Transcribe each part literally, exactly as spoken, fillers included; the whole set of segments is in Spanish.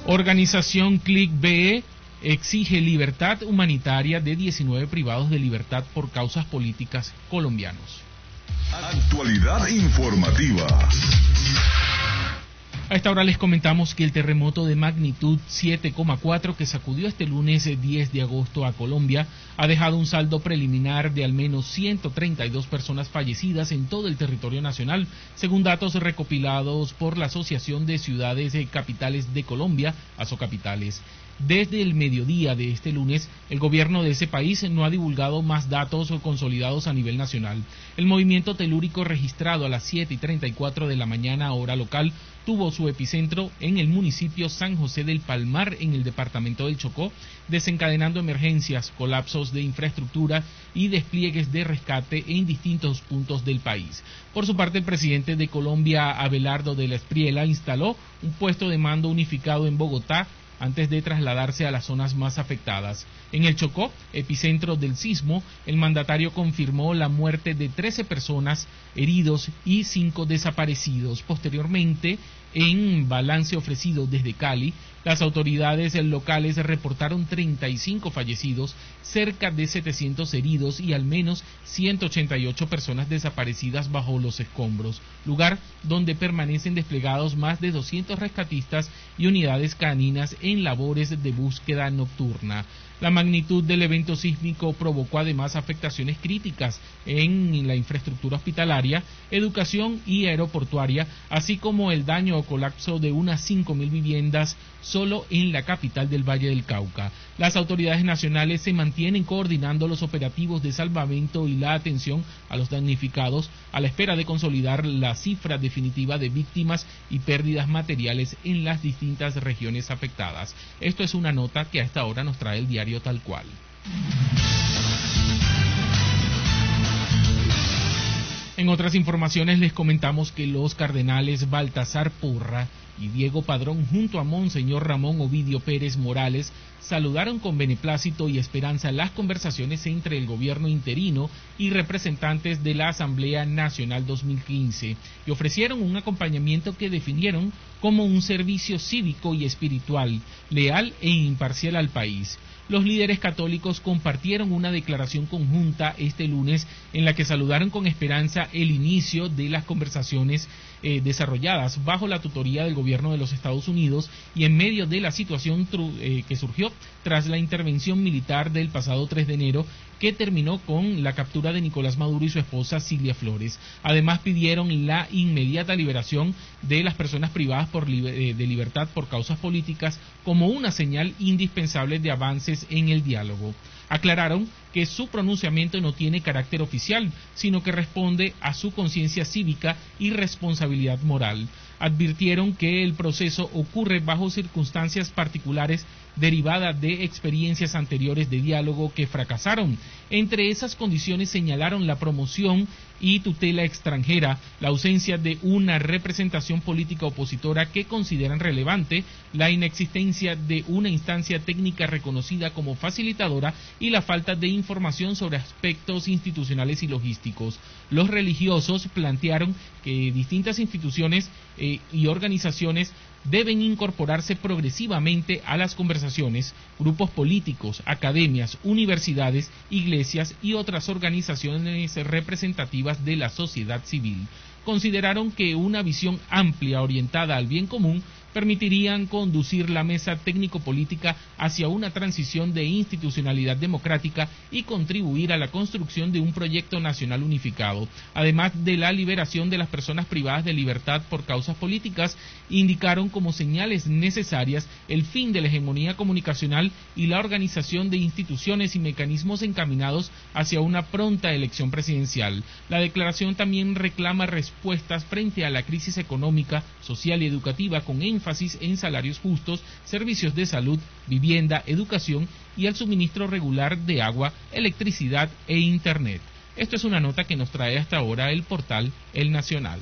Organización Click B exige libertad humanitaria de diecinueve privados de libertad por causas políticas colombianos. Actualidad informativa. A esta hora les comentamos que el terremoto de magnitud siete coma cuatro que sacudió este lunes diez de agosto a Colombia ha dejado un saldo preliminar de al menos ciento treinta y dos personas fallecidas en todo el territorio nacional, según datos recopilados por la Asociación de Ciudades Capitales de Colombia, Asocapitales. Desde el mediodía de este lunes, el gobierno de ese país no ha divulgado más datos consolidados a nivel nacional. El movimiento telúrico registrado a las siete y treinta y cuatro de la mañana hora local tuvo su epicentro en el municipio San José del Palmar, en el departamento del Chocó, desencadenando emergencias, colapsos de infraestructura y despliegues de rescate en distintos puntos del país. Por su parte, el presidente de Colombia, Abelardo de la Espriella, instaló un puesto de mando unificado en Bogotá antes de trasladarse a las zonas más afectadas. En el Chocó, epicentro del sismo, el mandatario confirmó la muerte de trece personas, heridos y cinco desaparecidos. Posteriormente, en balance ofrecido desde Cali, las autoridades locales reportaron treinta y cinco fallecidos, cerca de setecientos heridos y al menos ciento ochenta y ocho personas desaparecidas bajo los escombros, lugar donde permanecen desplegados más de doscientos rescatistas y unidades caninas en labores de búsqueda nocturna. La magnitud del evento sísmico provocó además afectaciones críticas en la infraestructura hospitalaria, educación y aeroportuaria, así como el daño o colapso de unas cinco mil viviendas solo en la capital del Valle del Cauca. Las autoridades nacionales se mantienen coordinando los operativos de salvamento y la atención a los damnificados a la espera de consolidar la cifra definitiva de víctimas y pérdidas materiales en las distintas regiones afectadas. Esto es una nota que a esta hora nos trae el diario Tal Cual. En otras informaciones les comentamos que los cardenales Baltasar Porra y Diego Padrón, junto a Monseñor Ramón Ovidio Pérez Morales, saludaron con beneplácito y esperanza las conversaciones entre el gobierno interino y representantes de la Asamblea Nacional dos mil quince y ofrecieron un acompañamiento que definieron como un servicio cívico y espiritual, leal e imparcial al país. Los líderes católicos compartieron una declaración conjunta este lunes en la que saludaron con esperanza el inicio de las conversaciones eh, desarrolladas bajo la tutoría del gobierno de los Estados Unidos y en medio de la situación eh, que surgió tras la intervención militar del pasado tres de enero, que terminó con la captura de Nicolás Maduro y su esposa Cilia Flores. Además, pidieron la inmediata liberación de las personas privadas por li de libertad por causas políticas como una señal indispensable de avances en el diálogo. Aclararon que su pronunciamiento no tiene carácter oficial, sino que responde a su conciencia cívica y responsabilidad moral. Advirtieron que el proceso ocurre bajo circunstancias particulares derivadas de experiencias anteriores de diálogo que fracasaron. Entre esas condiciones señalaron la promoción y tutela extranjera, la ausencia de una representación política opositora que consideran relevante, la inexistencia de una instancia técnica reconocida como facilitadora y la falta de información sobre aspectos institucionales y logísticos. Los religiosos plantearon que distintas instituciones eh, y organizaciones deben incorporarse progresivamente a las conversaciones, grupos políticos, academias, universidades, iglesias y otras organizaciones representativas de la sociedad civil. Consideraron que una visión amplia orientada al bien común permitirían conducir la mesa técnico-política hacia una transición de institucionalidad democrática y contribuir a la construcción de un proyecto nacional unificado. Además de la liberación de las personas privadas de libertad por causas políticas, indicaron como señales necesarias el fin de la hegemonía comunicacional y la organización de instituciones y mecanismos encaminados hacia una pronta elección presidencial. La declaración también reclama respuestas frente a la crisis económica, social y educativa con énfasis en salarios justos, servicios de salud, vivienda, educación y el suministro regular de agua, electricidad e internet. Esto es una nota que nos trae hasta ahora el portal El Nacional.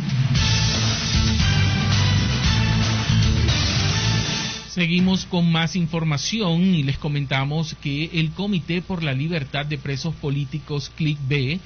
Seguimos con más información y les comentamos que el Comité por la Libertad de Presos Políticos, C L I C B,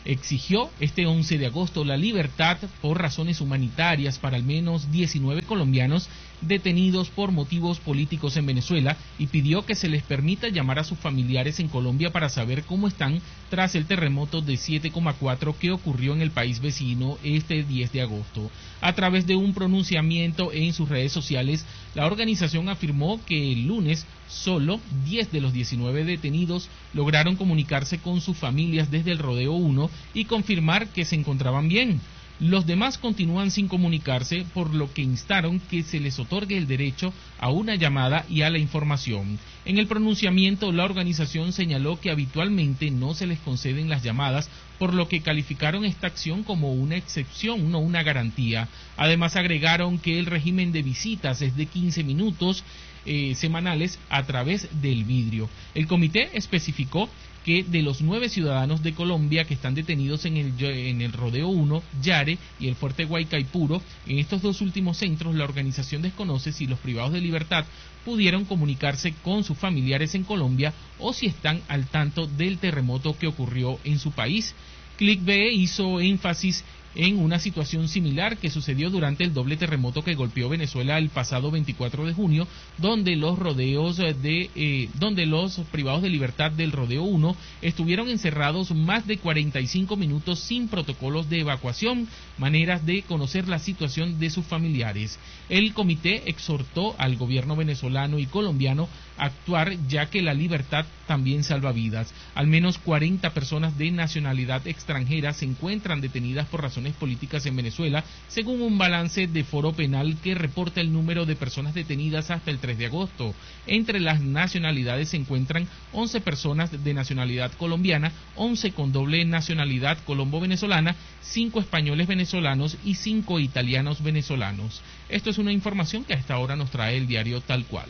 exigió este once de agosto la libertad por razones humanitarias para al menos diecinueve colombianos detenidos por motivos políticos en Venezuela y pidió que se les permita llamar a sus familiares en Colombia para saber cómo están tras el terremoto de siete coma cuatro que ocurrió en el país vecino este diez de agosto. A través de un pronunciamiento en sus redes sociales, la organización afirmó que el lunes solo diez de los diecinueve detenidos lograron comunicarse con sus familias desde el Rodeo uno y confirmar que se encontraban bien. Los demás continúan sin comunicarse, por lo que instaron que se les otorgue el derecho a una llamada y a la información. En el pronunciamiento, la organización señaló que habitualmente no se les conceden las llamadas, por lo que calificaron esta acción como una excepción, no una garantía. Además, agregaron que el régimen de visitas es de quince minutos eh, semanales a través del vidrio. El comité especificó que de los nueve ciudadanos de Colombia que están detenidos en el, en el Rodeo uno, Yare y el Fuerte Guaycaipuro, en estos dos últimos centros la organización desconoce si los privados de libertad pudieron comunicarse con sus familiares en Colombia o si están al tanto del terremoto que ocurrió en su país. ClickBee hizo énfasis en una situación similar que sucedió durante el doble terremoto que golpeó Venezuela el pasado veinticuatro de junio, donde los rodeos de eh, donde los privados de libertad del Rodeo uno estuvieron encerrados más de cuarenta y cinco minutos sin protocolos de evacuación, maneras de conocer la situación de sus familiares. El comité exhortó al gobierno venezolano y colombiano a actuar, ya que la libertad también salva vidas. Al menos cuarenta personas de nacionalidad extranjera se encuentran detenidas por razones políticas en Venezuela, según un balance de Foro Penal que reporta el número de personas detenidas hasta el tres de agosto. Entre las nacionalidades se encuentran once personas de nacionalidad colombiana, once con doble nacionalidad colombo-venezolana, cinco españoles venezolanos y cinco italianos venezolanos. Esto es una información que a esta hora nos trae el diario Tal Cual.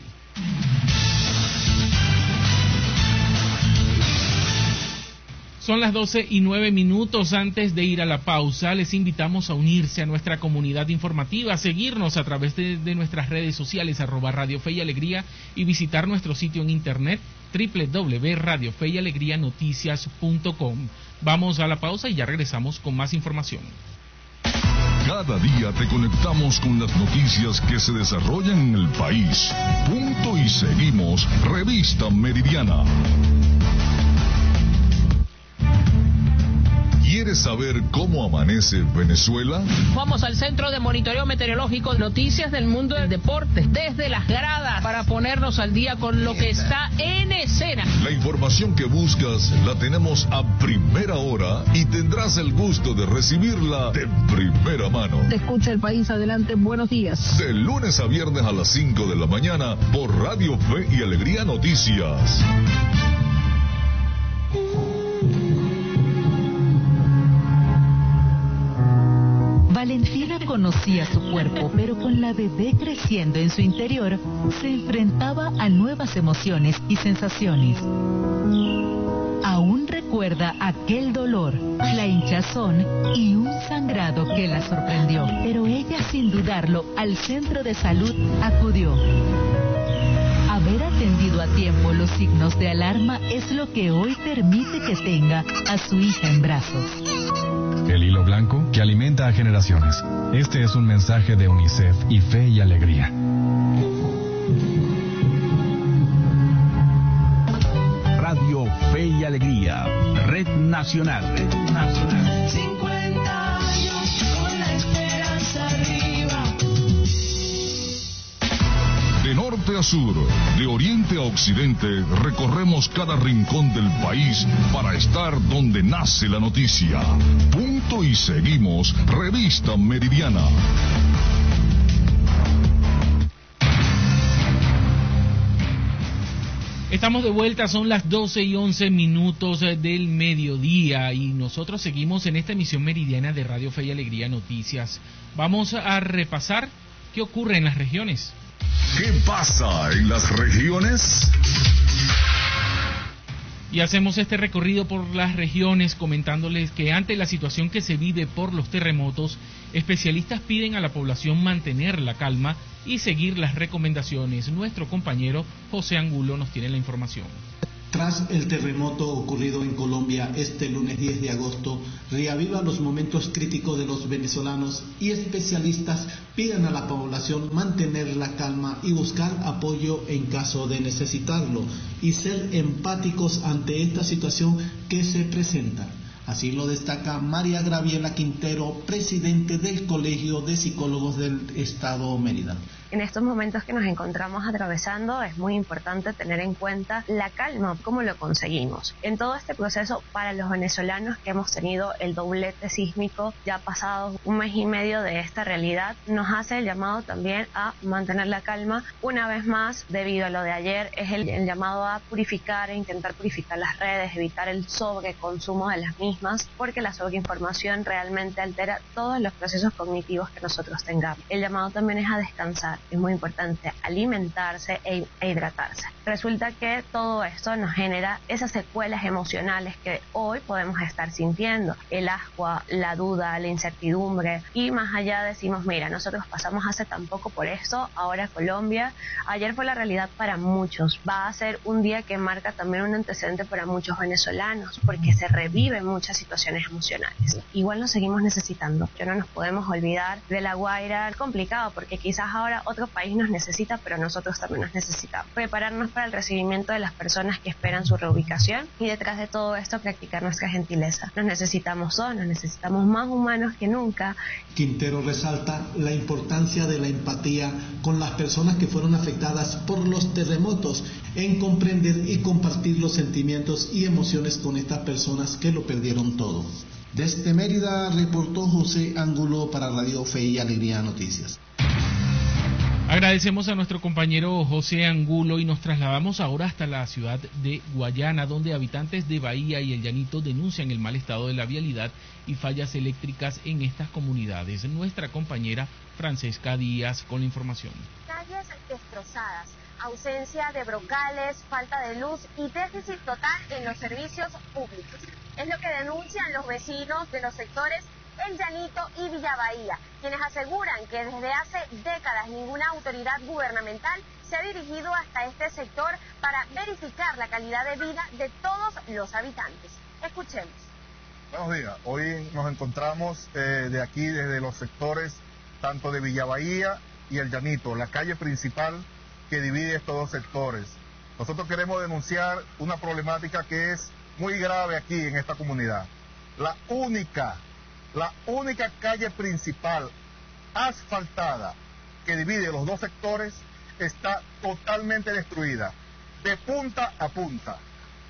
Son las doce y nueve minutos. Antes de ir a la pausa, les invitamos a unirse a nuestra comunidad informativa, a seguirnos a través de, de nuestras redes sociales, arroba Radio Fe y Alegría, y visitar nuestro sitio en internet, doble u doble u doble u punto radio fe y alegría noticias punto com. Vamos a la pausa y ya regresamos con más información. Cada día te conectamos con las noticias que se desarrollan en el país. Punto y seguimos, Revista Meridiana. ¿Quieres saber cómo amanece Venezuela? Vamos al Centro de Monitoreo Meteorológico, noticias del mundo del deporte, desde las gradas, para ponernos al día con lo que está en escena. La información que buscas la tenemos a primera hora y tendrás el gusto de recibirla de primera mano. Te escucha el país, adelante, buenos días. De lunes a viernes a las cinco de la mañana por Radio Fe y Alegría Noticias. Valentina conocía su cuerpo, pero con la bebé creciendo en su interior, se enfrentaba a nuevas emociones y sensaciones. Aún recuerda aquel dolor, la hinchazón y un sangrado que la sorprendió, pero ella, sin dudarlo, al centro de salud acudió. Haber atendido a tiempo los signos de alarma es lo que hoy permite que tenga a su hija en brazos. El hilo blanco que alimenta a generaciones. Este es un mensaje de UNICEF y Fe y Alegría. Radio Fe y Alegría, Red Nacional. Red Nacional. cincuenta años con la esperanza arriba. De norte a sur, de oriente a occidente, recorremos cada rincón del país para estar donde nace la noticia. Punto y seguimos, Revista Meridiana. Estamos de vuelta, son las doce y once minutos del mediodía y nosotros seguimos en esta emisión meridiana de Radio Fe y Alegría Noticias. Vamos a repasar qué ocurre en las regiones. ¿Qué pasa en las regiones? Y hacemos este recorrido por las regiones comentándoles que ante la situación que se vive por los terremotos, especialistas piden a la población mantener la calma y seguir las recomendaciones. Nuestro compañero José Angulo nos tiene la información. Tras el terremoto ocurrido en Colombia este lunes diez de agosto, reaviva los momentos críticos de los venezolanos y especialistas piden a la población mantener la calma y buscar apoyo en caso de necesitarlo y ser empáticos ante esta situación que se presenta. Así lo destaca María Graviela Quintero, presidente del Colegio de Psicólogos del Estado Mérida. En estos momentos que nos encontramos atravesando es muy importante tener en cuenta la calma, cómo lo conseguimos. En todo este proceso, para los venezolanos que hemos tenido el doblete sísmico, ya pasado un mes y medio de esta realidad, nos hace el llamado también a mantener la calma. Una vez más, debido a lo de ayer, es el, el llamado a purificar e intentar purificar las redes, evitar el sobreconsumo de las mismas, porque la sobreinformación realmente altera todos los procesos cognitivos que nosotros tengamos. El llamado también es a descansar. Es muy importante alimentarse e, e hidratarse. Resulta que todo esto nos genera esas secuelas emocionales que hoy podemos estar sintiendo. El asco, la duda, la incertidumbre. Y más allá decimos, mira, nosotros pasamos hace tan poco por esto, ahora Colombia. Ayer fue la realidad para muchos. Va a ser un día que marca también un antecedente para muchos venezolanos, porque se reviven muchas situaciones emocionales. Igual nos seguimos necesitando. Ya no nos podemos olvidar de La Guaira. Es complicado porque quizás ahora otro país nos necesita, pero nosotros también nos necesitamos. Prepararnos para el recibimiento de las personas que esperan su reubicación y detrás de todo esto practicar nuestra gentileza. Nos necesitamos todos, nos necesitamos más humanos que nunca. Quintero resalta la importancia de la empatía con las personas que fueron afectadas por los terremotos, en comprender y compartir los sentimientos y emociones con estas personas que lo perdieron todo. Desde Mérida reportó José Angulo para Radio Fe y Alegría Noticias. Agradecemos a nuestro compañero José Angulo y nos trasladamos ahora hasta la ciudad de Guayana, donde habitantes de Bahía y El Llanito denuncian el mal estado de la vialidad y fallas eléctricas en estas comunidades. Nuestra compañera Francesca Díaz con la información. Calles destrozadas, ausencia de brocales, falta de luz y déficit total en los servicios públicos. Es lo que denuncian los vecinos de los sectores El Llanito y Villa Bahía, quienes aseguran que desde hace décadas ninguna autoridad gubernamental se ha dirigido hasta este sector para verificar la calidad de vida de todos los habitantes. Escuchemos. Buenos días, hoy nos encontramos eh, de aquí desde los sectores tanto de Villa Bahía y El Llanito, la calle principal que divide estos dos sectores. Nosotros queremos denunciar una problemática que es muy grave aquí en esta comunidad. La única La única calle principal asfaltada que divide los dos sectores está totalmente destruida, de punta a punta.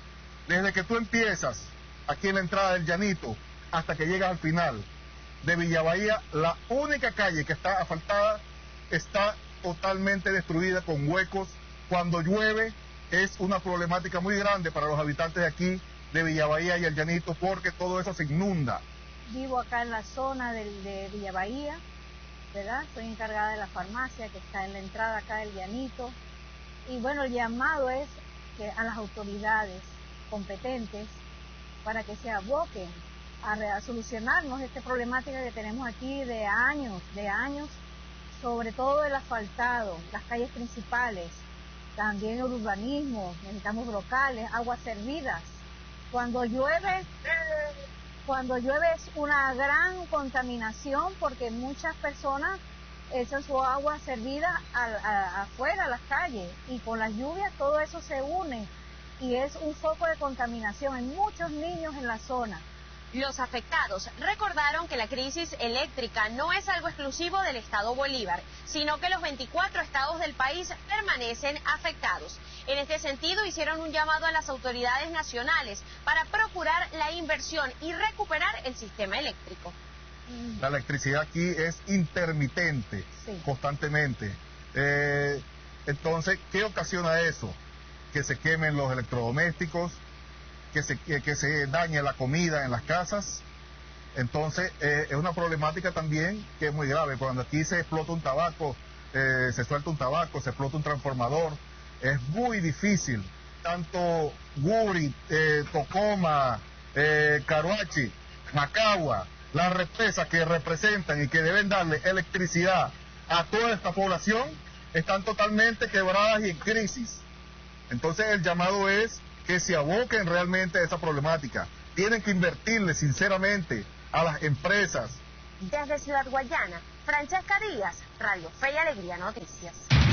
Desde que tú empiezas aquí en la entrada del Llanito hasta que llegas al final de Villa Bahía, la única calle que está asfaltada está totalmente destruida con huecos. Cuando llueve es una problemática muy grande para los habitantes de aquí, de Villa Bahía y El Llanito, porque todo eso se inunda. Vivo acá en la zona de, de Villa Bahía, ¿verdad? Soy encargada de la farmacia que está en la entrada acá del Llanito. Y bueno, el llamado es que a las autoridades competentes para que se aboquen a, a solucionarnos esta problemática que tenemos aquí de años, de años, sobre todo el asfaltado, las calles principales, también el urbanismo, necesitamos brocales, aguas servidas. Cuando llueve... Cuando llueve es una gran contaminación porque muchas personas echan su agua servida a, a, afuera, a las calles, y con las lluvias todo eso se une y es un foco de contaminación. Hay muchos niños en la zona. Los afectados recordaron que la crisis eléctrica no es algo exclusivo del estado Bolívar, sino que los veinticuatro estados del país permanecen afectados. En este sentido, hicieron un llamado a las autoridades nacionales para procurar la inversión y recuperar el sistema eléctrico. La electricidad aquí es intermitente, sí, constantemente. Eh, entonces, ¿qué ocasiona eso? Que se quemen los electrodomésticos, que se, que, que se dañe la comida en las casas. Entonces eh, es una problemática también que es muy grave. Cuando aquí se explota un tabaco, eh, se suelta un tabaco, se explota un transformador, es muy difícil. Tanto Guri, eh, Tocoma, eh, Caruachi, Macagua, las represas que representan y que deben darle electricidad a toda esta población están totalmente quebradas y en crisis. Entonces el llamado es que se aboquen realmente a esa problemática. Tienen que invertirle sinceramente a las empresas. Desde Ciudad Guayana, Francesca Díaz, Radio Fe y Alegría Noticias.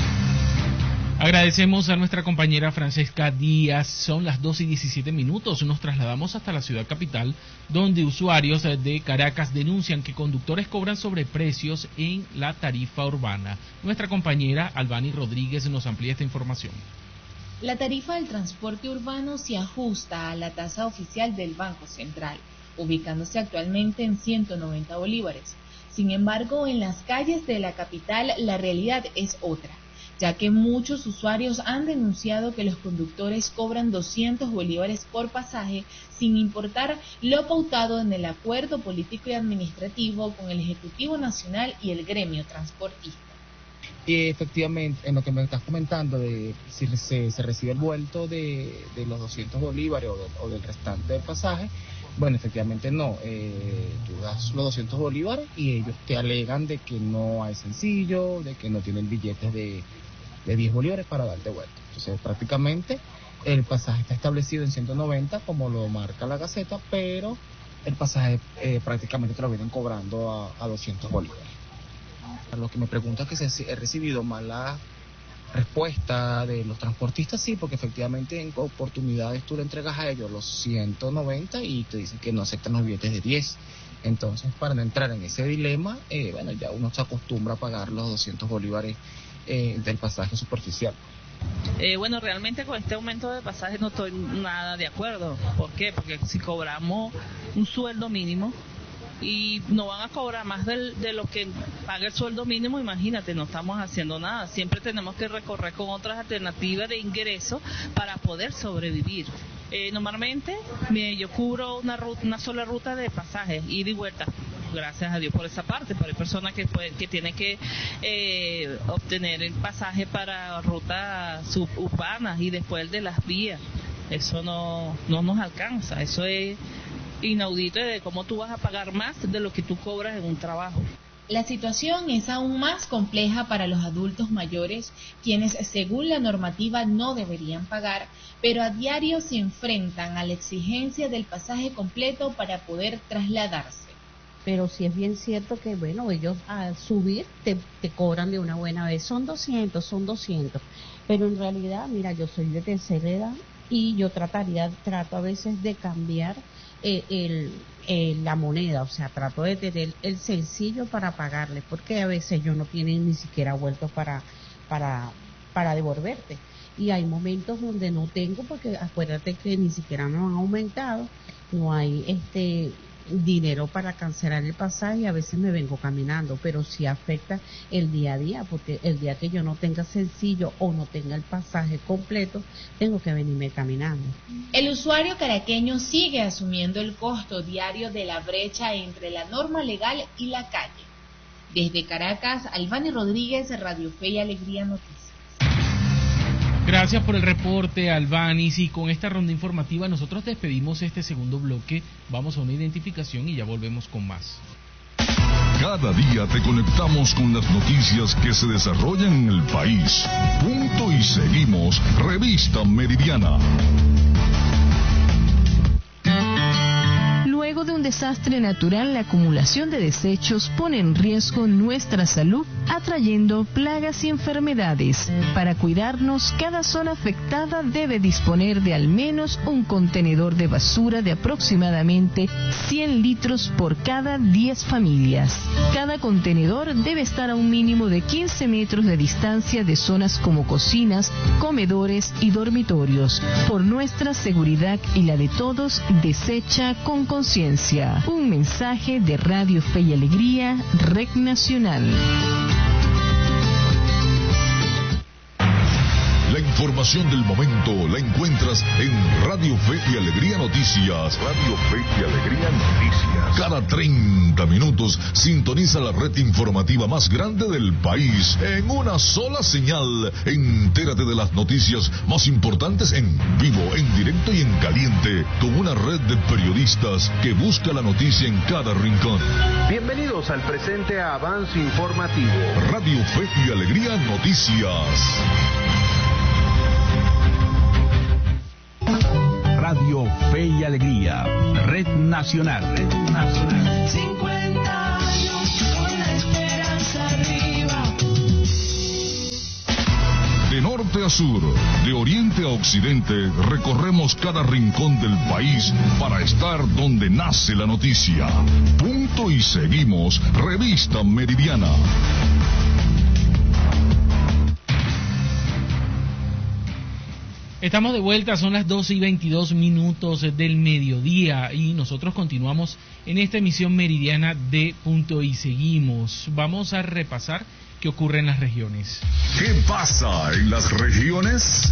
Agradecemos a nuestra compañera Francesca Díaz. Son las dos y diecisiete minutos. Nos trasladamos hasta la ciudad capital, donde usuarios de Caracas denuncian que conductores cobran sobreprecios en la tarifa urbana. Nuestra compañera Albany Rodríguez nos amplía esta información. La tarifa del transporte urbano se ajusta a la tasa oficial del Banco Central, ubicándose actualmente en ciento noventa bolívares. Sin embargo, en las calles de la capital la realidad es otra, ya que muchos usuarios han denunciado que los conductores cobran doscientos bolívares por pasaje sin importar lo pautado en el acuerdo político y administrativo con el Ejecutivo Nacional y el gremio transportista. Y efectivamente, en lo que me estás comentando, de si se, se recibe el vuelto de, de los doscientos bolívares o, de, o del restante del pasaje, bueno, efectivamente no, eh, tú das los doscientos bolívares y ellos te alegan de que no hay sencillo, de que no tienen billetes de, de diez bolívares para darte vuelta. Entonces, prácticamente el pasaje está establecido en ciento noventa, como lo marca la Gaceta, pero el pasaje eh, prácticamente te lo vienen cobrando a, a doscientos bolívares. A lo que me preguntas que si he recibido mala respuesta de los transportistas, sí, porque efectivamente en oportunidades tú le entregas a ellos los ciento noventa y te dicen que no aceptan los billetes de diez. Entonces, para no entrar en ese dilema, eh, bueno, ya uno se acostumbra a pagar los doscientos bolívares eh, del pasaje superficial. Eh, bueno, realmente con este aumento de pasaje no estoy nada de acuerdo. ¿Por qué? Porque si cobramos un sueldo mínimo y no van a cobrar más del, de lo que paga el sueldo mínimo, imagínate, no estamos haciendo nada. Siempre tenemos que recorrer con otras alternativas de ingreso para poder sobrevivir. Eh, normalmente me, yo cubro una, ruta, una sola ruta de pasajes, ida y vuelta. Gracias a Dios por esa parte, pero hay personas que, pueden, que tienen que eh, obtener el pasaje para rutas suburbanas y después el de las vías. Eso no, no nos alcanza, eso es inaudito de cómo tú vas a pagar más de lo que tú cobras en un trabajo. La situación es aún más compleja para los adultos mayores, quienes según la normativa no deberían pagar, pero a diario se enfrentan a la exigencia del pasaje completo para poder trasladarse. Pero sí es bien cierto que, bueno, ellos al subir te, te cobran de una buena vez, son doscientos, son doscientos, pero en realidad, mira, yo soy de tercera edad y yo trataría, trato a veces de cambiar eh, el, el, la moneda, o sea, trato de tener el sencillo para pagarle, porque a veces ellos no tienen ni siquiera vueltos para, para, para devolverte. Y hay momentos donde no tengo, porque acuérdate que ni siquiera nos han aumentado, no hay este dinero para cancelar el pasaje y a veces me vengo caminando, pero sí afecta el día a día, porque el día que yo no tenga sencillo o no tenga el pasaje completo, tengo que venirme caminando. El usuario caraqueño sigue asumiendo el costo diario de la brecha entre la norma legal y la calle. Desde Caracas, Albany Rodríguez, Radio Fe y Alegría Noticias. Gracias por el reporte, Albanis, y con esta ronda informativa nosotros despedimos este segundo bloque. Vamos a una identificación y ya volvemos con más. Cada día te conectamos con las noticias que se desarrollan en el país. Punto y seguimos. Revista Meridiana. Luego de un desastre natural, la acumulación de desechos pone en riesgo nuestra salud, atrayendo plagas y enfermedades. Para cuidarnos, cada zona afectada debe disponer de al menos un contenedor de basura de aproximadamente cien litros por cada diez familias. Cada contenedor debe estar a un mínimo de quince metros de distancia de zonas como cocinas, comedores y dormitorios. Por nuestra seguridad y la de todos, desecha con conciencia. Un mensaje de Radio Fe y Alegría, Red Nacional. La información del momento la encuentras en Radio Fe y Alegría Noticias. Radio Fe y Alegría Noticias. Cada treinta minutos sintoniza la red informativa más grande del país en una sola señal. Entérate de las noticias más importantes en vivo, en directo y en caliente, con una red de periodistas que busca la noticia en cada rincón. Bienvenidos al presente avance informativo. Radio Fe y Alegría Noticias. Nacional. Red Nacional. cincuenta años con la esperanza arriba. De norte a sur, de oriente a occidente, recorremos cada rincón del país para estar donde nace la noticia. Punto y seguimos, Revista Meridiana. Estamos de vuelta, son las doce y veintidós minutos del mediodía y nosotros continuamos en esta emisión meridiana de Punto y Seguimos. Vamos a repasar qué ocurre en las regiones. ¿Qué pasa en las regiones?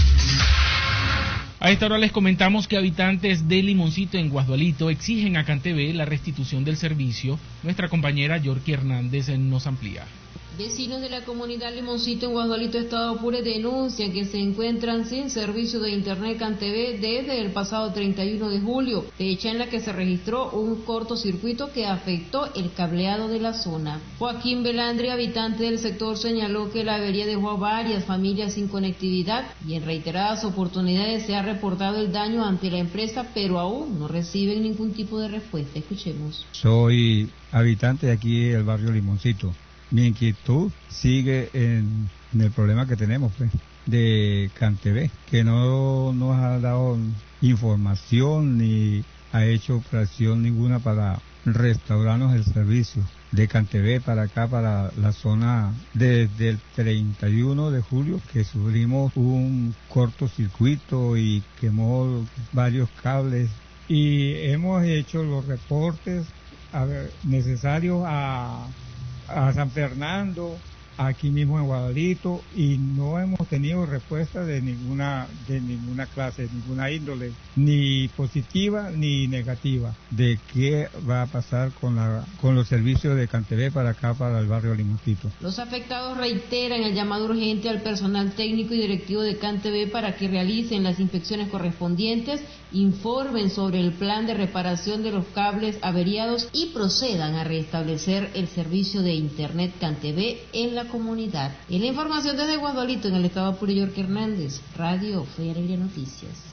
A esta hora les comentamos que habitantes de Limoncito en Guasdualito exigen a CanTV la restitución del servicio. Nuestra compañera Yorky Hernández nos amplía. Vecinos de la comunidad Limoncito en Guasdualito, Estado Apure, denuncian que se encuentran sin servicio de internet CanTV desde el pasado treinta y uno de julio, fecha en la que se registró un cortocircuito que afectó el cableado de la zona. Joaquín Belandri, habitante del sector, señaló que la avería dejó a varias familias sin conectividad y en reiteradas oportunidades se ha reportado el daño ante la empresa, pero aún no reciben ningún tipo de respuesta. Escuchemos. Soy habitante de aquí del barrio Limoncito. Mi inquietud sigue en, en el problema que tenemos pues, de CanTV, que no nos ha dado información ni ha hecho operación ninguna para restaurarnos el servicio de CanTV para acá, para la zona desde el treinta y uno de julio, que sufrimos un cortocircuito y quemó varios cables. Y hemos hecho los reportes a ver, necesarios a... a San Fernando, aquí mismo en Guadalito, y no hemos tenido respuesta de ninguna de ninguna clase, de ninguna índole, ni positiva ni negativa, de qué va a pasar con la con los servicios de CanTV para acá, para el barrio Limoncito. Los afectados reiteran el llamado urgente al personal técnico y directivo de CanTV para que realicen las inspecciones correspondientes, informen sobre el plan de reparación de los cables averiados y procedan a restablecer el servicio de internet CanTV en la comunidad. En la información desde Guadalito, en el estado Apure, Yorky Hernández, Radio Fe y Alegría Noticias.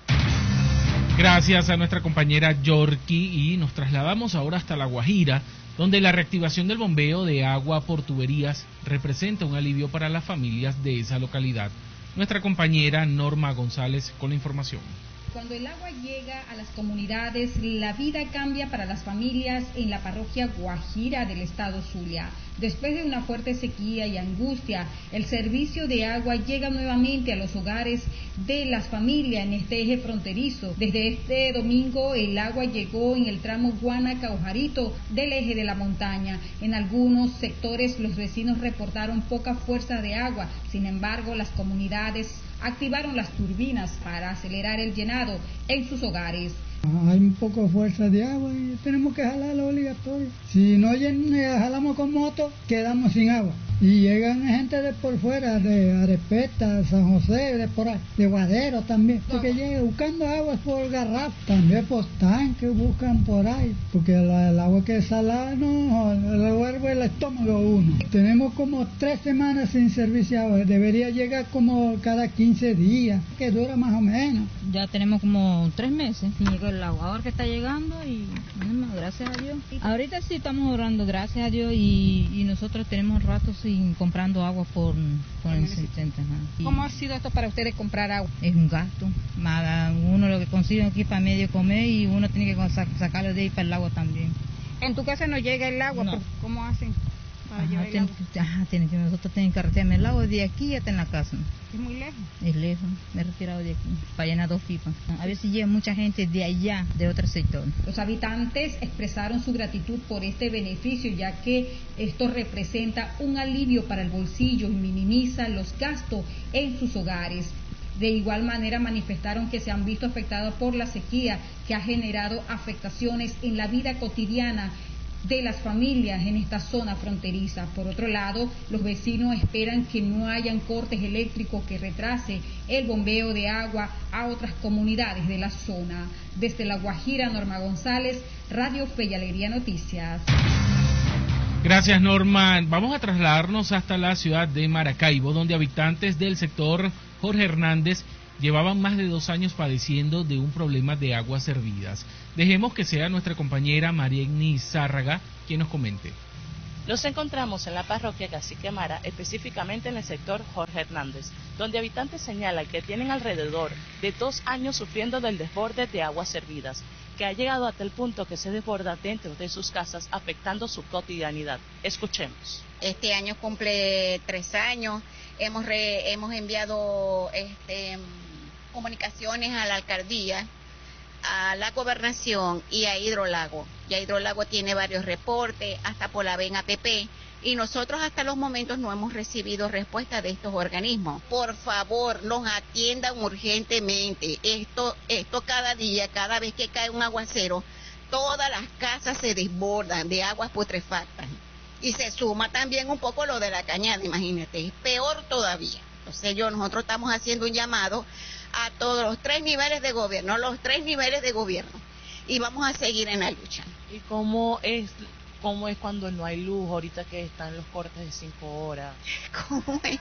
Gracias a nuestra compañera Yorky, y nos trasladamos ahora hasta La Guajira, donde la reactivación del bombeo de agua por tuberías representa un alivio para las familias de esa localidad. Nuestra compañera Norma González con la información. Cuando el agua llega a las comunidades, la vida cambia para las familias en la parroquia Guajira del estado Zulia. Después de una fuerte sequía y angustia, el servicio de agua llega nuevamente a los hogares de las familias en este eje fronterizo. Desde este domingo el agua llegó en el tramo Guanaca-Ojarito del eje de la montaña. En algunos sectores los vecinos reportaron poca fuerza de agua, sin embargo las comunidades activaron las turbinas para acelerar el llenado en sus hogares. Hay un poco de fuerza de agua y tenemos que jalarlo obligatorio. Si no jalamos con moto, quedamos sin agua. Y llegan gente de por fuera, de Arepeta, San José, de por ahí, de Guadero también, porque llegan buscando agua por garrafa, también por tanque buscan por ahí, porque la, el agua que es salada no, le vuelve el estómago a uno. Tenemos como tres semanas sin servicio de agua, debería llegar como cada quince días, que dura más o menos. Ya tenemos como tres meses sin llegar el agua, ahora que está llegando y bueno, gracias a Dios. Ahorita sí estamos orando, gracias a Dios, y, y nosotros tenemos rato sin comprando agua por, por el setenta. Sí. ¿Cómo ha sido esto para ustedes comprar agua? Es un gasto. Uno lo que consigue aquí para medio comer y uno tiene que sacarlo de ahí para el agua también. ¿En tu casa no llega el agua? No. ¿Cómo hacen para ajá, llevar el ten, agua? Ajá, tiene que, nosotros tenemos que retirarme el agua de aquí hasta en la casa. ¿Es muy lejos? Es lejos, me he retirado de aquí para llenar dos pipas. A veces llega mucha gente de allá, de otro sector. Los habitantes expresaron su gratitud por este beneficio, ya que esto representa un alivio para el bolsillo y minimiza los gastos en sus hogares. De igual manera manifestaron que se han visto afectados por la sequía, que ha generado afectaciones en la vida cotidiana de las familias en esta zona fronteriza. Por otro lado, los vecinos esperan que no hayan cortes eléctricos que retrase el bombeo de agua a otras comunidades de la zona. Desde La Guajira, Norma González, Radio Fe y Alegría Noticias. Gracias, Norma. Vamos a trasladarnos hasta la ciudad de Maracaibo, donde habitantes del sector Jorge Hernández llevaban más de dos años padeciendo de un problema de aguas servidas. Dejemos que sea nuestra compañera María Ignis Zárraga quien nos comente. Los encontramos en la parroquia Cacique Mara, específicamente en el sector Jorge Hernández, donde habitantes señalan que tienen alrededor de dos años sufriendo del desborde de aguas servidas, que ha llegado a tal punto que se desborda dentro de sus casas, afectando su cotidianidad. Escuchemos. Este año cumple tres años, hemos, re, hemos enviado este, comunicaciones a la alcaldía, a la gobernación y a Hidrolago. Ya Hidrolago tiene varios reportes, hasta por la Ben A P P, y nosotros hasta los momentos no hemos recibido respuesta de estos organismos. Por favor, nos atiendan urgentemente. Esto, esto cada día, cada vez que cae un aguacero, todas las casas se desbordan de aguas putrefactas. Y se suma también un poco lo de la cañada, imagínate, es peor todavía. Entonces yo, nosotros estamos haciendo un llamado a todos los tres niveles de gobierno, los tres niveles de gobierno, y vamos a seguir en la lucha. ¿Y cómo es, cómo es cuando no hay luz, ahorita que están los cortes de cinco horas? ¿Cómo es?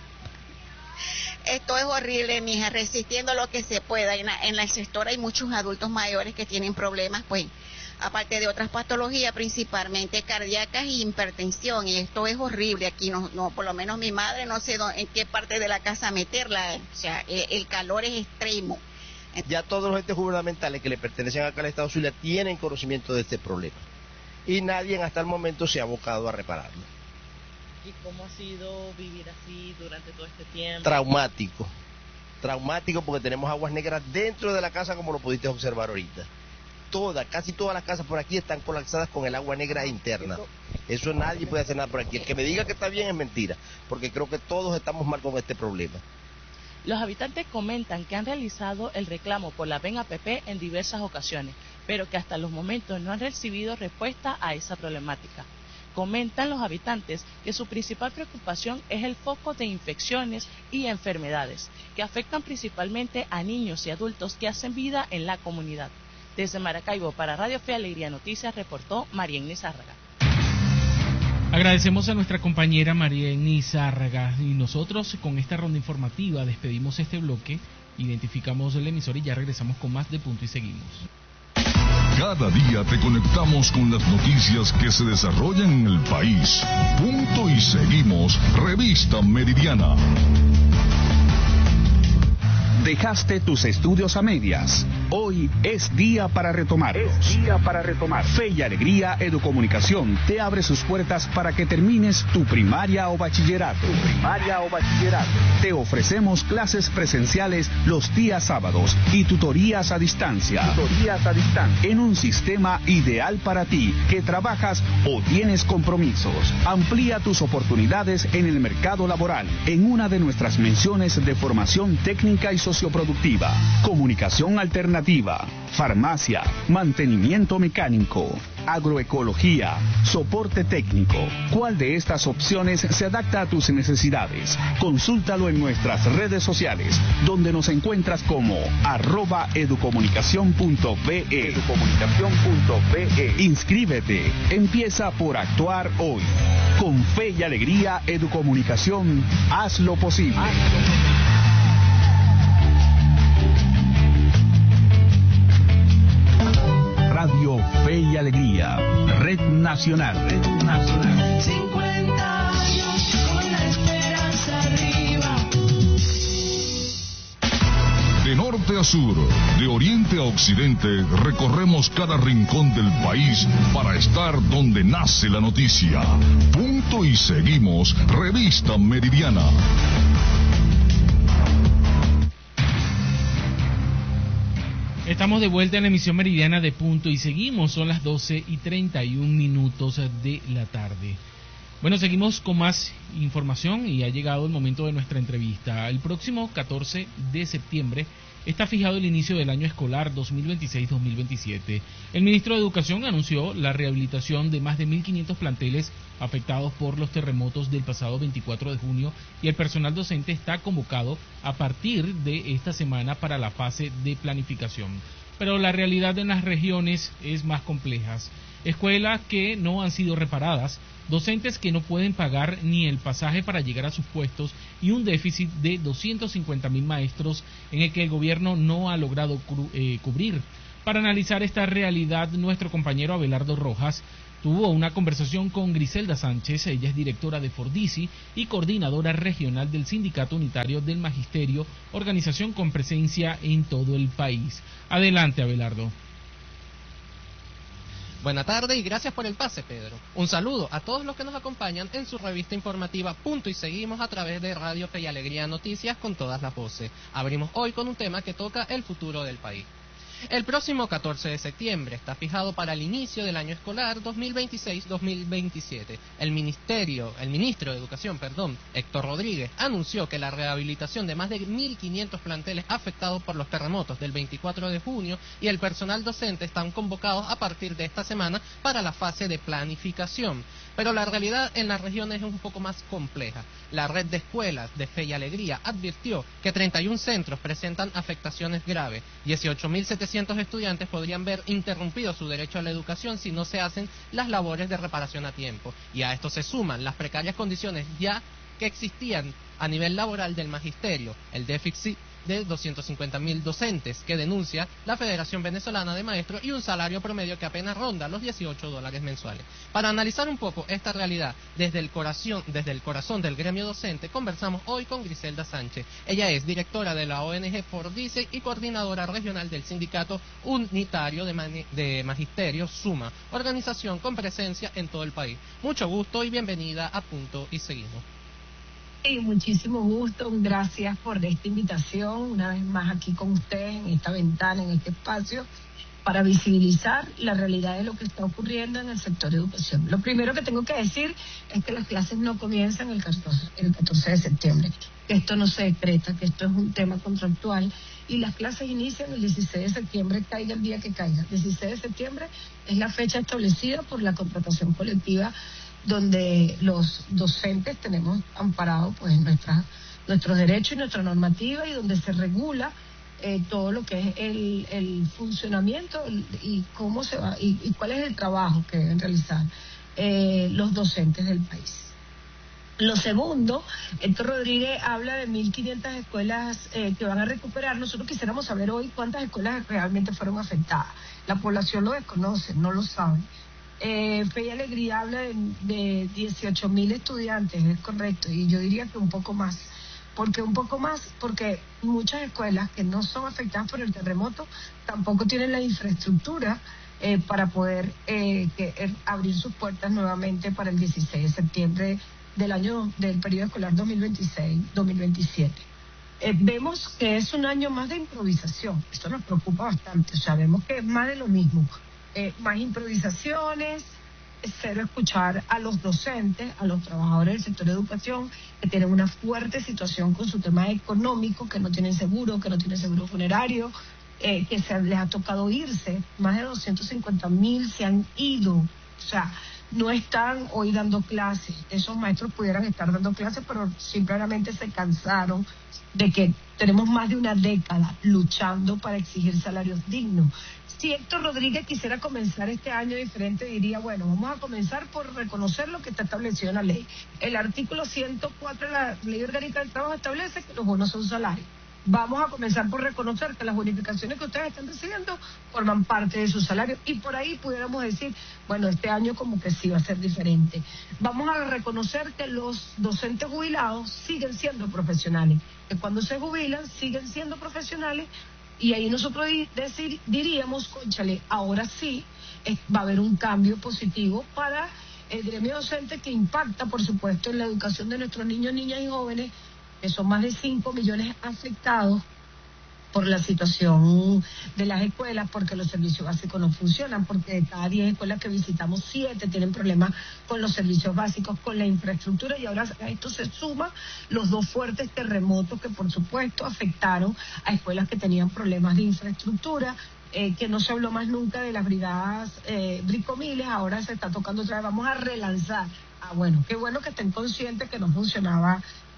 Esto es horrible, mija, resistiendo lo que se pueda. En, la, en el sector hay muchos adultos mayores que tienen problemas, pues, aparte de otras patologías, principalmente cardíacas y hipertensión, y esto es horrible. Aquí no, no por lo menos mi madre no sé dónde, en qué parte de la casa meterla, o sea, el, el calor es extremo. Ya todos los entes gubernamentales que le pertenecen acá al Estado Zulia tienen conocimiento de este problema, y nadie hasta el momento se ha abocado a repararlo. ¿Y cómo ha sido vivir así durante todo este tiempo? Traumático, traumático porque tenemos aguas negras dentro de la casa, como lo pudiste observar ahorita. Todas, casi todas las casas por aquí están colapsadas con el agua negra interna. Eso nadie puede hacer nada por aquí. El que me diga que está bien es mentira, porque creo que todos estamos mal con este problema. Los habitantes comentan que han realizado el reclamo por la Ben A P P en diversas ocasiones, pero que hasta los momentos no han recibido respuesta a esa problemática. Comentan los habitantes que su principal preocupación es el foco de infecciones y enfermedades, que afectan principalmente a niños y adultos que hacen vida en la comunidad. Desde Maracaibo, para Radio Fe Alegría Noticias, reportó María Ignis Zárraga. Agradecemos a nuestra compañera María Ignis Zárraga, y nosotros con esta ronda informativa despedimos este bloque, identificamos el emisor y ya regresamos con más de Punto y Seguimos. Cada día te conectamos con las noticias que se desarrollan en el país. Punto y Seguimos, Revista Meridiana. Dejaste tus estudios a medias. Hoy es día para retomarlos. Es día para retomar. Fe y Alegría Educomunicación te abre sus puertas para que termines tu primaria o bachillerato. Tu primaria o bachillerato. Te ofrecemos clases presenciales los días sábados y tutorías a distancia. Tutorías a distancia. En un sistema ideal para ti que trabajas o tienes compromisos. Amplía tus oportunidades en el mercado laboral en una de nuestras menciones de formación técnica y socioproductiva, comunicación alternativa, farmacia, mantenimiento mecánico, agroecología, soporte técnico. ¿Cuál de estas opciones se adapta a tus necesidades? Consúltalo en nuestras redes sociales, donde nos encuentras como arroba educomunicación punto be. Educomunicación punto be. Inscríbete. Empieza por actuar hoy. Con Fe y Alegría Educomunicación, haz lo posible. Haz lo posible. Radio Fe y Alegría, Red Nacional. Red Nacional. cincuenta años con la esperanza arriba. De norte a sur, de oriente a occidente, recorremos cada rincón del país para estar donde nace la noticia. Punto y Seguimos, Revista Meridiana. Estamos de vuelta en la emisión meridiana de Punto y Seguimos. Son las doce y treinta y un minutos de la tarde. Bueno, seguimos con más información y ha llegado el momento de nuestra entrevista. El próximo catorce de septiembre está fijado el inicio del año escolar dos mil veintiséis dos mil veintisiete. El ministro de Educación anunció la rehabilitación de más de mil quinientos planteles afectados por los terremotos del pasado veinticuatro de junio y el personal docente está convocado a partir de esta semana para la fase de planificación. pero la realidad en las regiones es más compleja. Escuelas que no han sido reparadas, docentes que no pueden pagar ni el pasaje para llegar a sus puestos y un déficit de doscientos cincuenta mil maestros en el que el gobierno no ha logrado cu- eh, cubrir. Para analizar esta realidad, nuestro compañero Abelardo Rojas tuvo una conversación con Griselda Sánchez. Ella es directora de Fordisi y coordinadora regional del Sindicato Unitario del Magisterio, organización con presencia en todo el país. Adelante, Abelardo. Buenas tardes y gracias por el pase, Pedro. Un saludo a todos los que nos acompañan en su revista informativa Punto y Seguimos a través de Radio Fe y Alegría Noticias con todas las voces. Abrimos hoy con un tema que toca el futuro del país. El próximo catorce de septiembre está fijado para el inicio del año escolar dos mil veintiséis dos mil veintisiete. El ministerio, el ministro de Educación, perdón, Héctor Rodríguez, anunció que la rehabilitación de más de mil quinientos planteles afectados por los terremotos del veinticuatro de junio y el personal docente están convocados a partir de esta semana para la fase de planificación. Pero la realidad en las regiones es un poco más compleja. La red de escuelas de Fe y Alegría advirtió que treinta y un centros presentan afectaciones graves. dieciocho mil setecientos estudiantes podrían ver interrumpido su derecho a la educación si no se hacen las labores de reparación a tiempo. Y a esto se suman las precarias condiciones ya que existían a nivel laboral del magisterio, el déficit de doscientos cincuenta mil docentes que denuncia la Federación Venezolana de Maestros y un salario promedio que apenas ronda los dieciocho dólares mensuales. Para analizar un poco esta realidad desde el corazón, desde el corazón del gremio docente, conversamos hoy con Griselda Sánchez. Ella es directora de la O N G Fordisi y coordinadora regional del Sindicato Unitario de, Mani- de Magisterio, SUMA, organización con presencia en todo el país. Mucho gusto y bienvenida a Punto y Seguimos. Y muchísimo gusto, gracias por esta invitación, una vez más aquí con ustedes en esta ventana, en este espacio, para visibilizar la realidad de lo que está ocurriendo en el sector de educación. Lo primero que tengo que decir es que las clases no comienzan el catorce, el catorce de septiembre, que esto no se decreta, que esto es un tema contractual, y las clases inician el dieciséis de septiembre, caiga el día que caiga. dieciséis de septiembre es la fecha establecida por la contratación colectiva, donde los docentes tenemos amparado pues nuestra, nuestros derechos y nuestra normativa, y donde se regula eh, todo lo que es el, el funcionamiento y cómo se va y, y cuál es el trabajo que deben realizar eh, los docentes del país. Lo segundo, Héctor Rodríguez habla de mil quinientas escuelas eh, que van a recuperar. Nosotros quisiéramos saber hoy cuántas escuelas realmente fueron afectadas. La población lo desconoce, no lo sabe. Eh, Fe y Alegría habla de, de dieciocho mil estudiantes, es correcto, y yo diría que un poco más. ¿Por qué un poco más? Porque muchas escuelas que no son afectadas por el terremoto tampoco tienen la infraestructura eh, para poder eh, que, eh, abrir sus puertas nuevamente para el dieciséis de septiembre del año del periodo escolar dos mil veintiséis dos mil veintisiete. Eh, vemos que es un año más de improvisación. Esto nos preocupa bastante. O sea, vemos que es más de lo mismo. Eh, más improvisaciones, cero escuchar a los docentes, a los trabajadores del sector de educación, que tienen una fuerte situación con su tema económico, que no tienen seguro, que no tienen seguro funerario, eh, que se les ha tocado irse. Más de doscientos cincuenta mil se han ido. O sea, no están hoy dando clases. Esos maestros pudieran estar dando clases, pero simplemente se cansaron de que tenemos más de una década luchando para exigir salarios dignos. Si Héctor Rodríguez quisiera comenzar este año diferente, diría, bueno, vamos a comenzar por reconocer lo que está establecido en la ley. El artículo ciento cuatro de la Ley Orgánica del Trabajo establece que los bonos son salarios. Vamos a comenzar por reconocer que las bonificaciones que ustedes están recibiendo forman parte de su salario, y por ahí pudiéramos decir, bueno, este año como que sí va a ser diferente. Vamos a reconocer que los docentes jubilados siguen siendo profesionales, que cuando se jubilan siguen siendo profesionales, y ahí nosotros decir, diríamos, cónchale, ahora sí eh, va a haber un cambio positivo para el gremio docente, que impacta, por supuesto, en la educación de nuestros niños, niñas y jóvenes, que son más de cinco millones afectados por la situación de las escuelas, porque los servicios básicos no funcionan, porque de cada diez escuelas que visitamos, siete tienen problemas con los servicios básicos, con la infraestructura, y ahora a esto se suma los dos fuertes terremotos que por supuesto afectaron a escuelas que tenían problemas de infraestructura, eh, que no se habló más nunca de las brigadas eh, bricomiles, ahora se está tocando otra vez, vamos a relanzar. Ah, bueno, qué bueno que estén conscientes que no funcionaba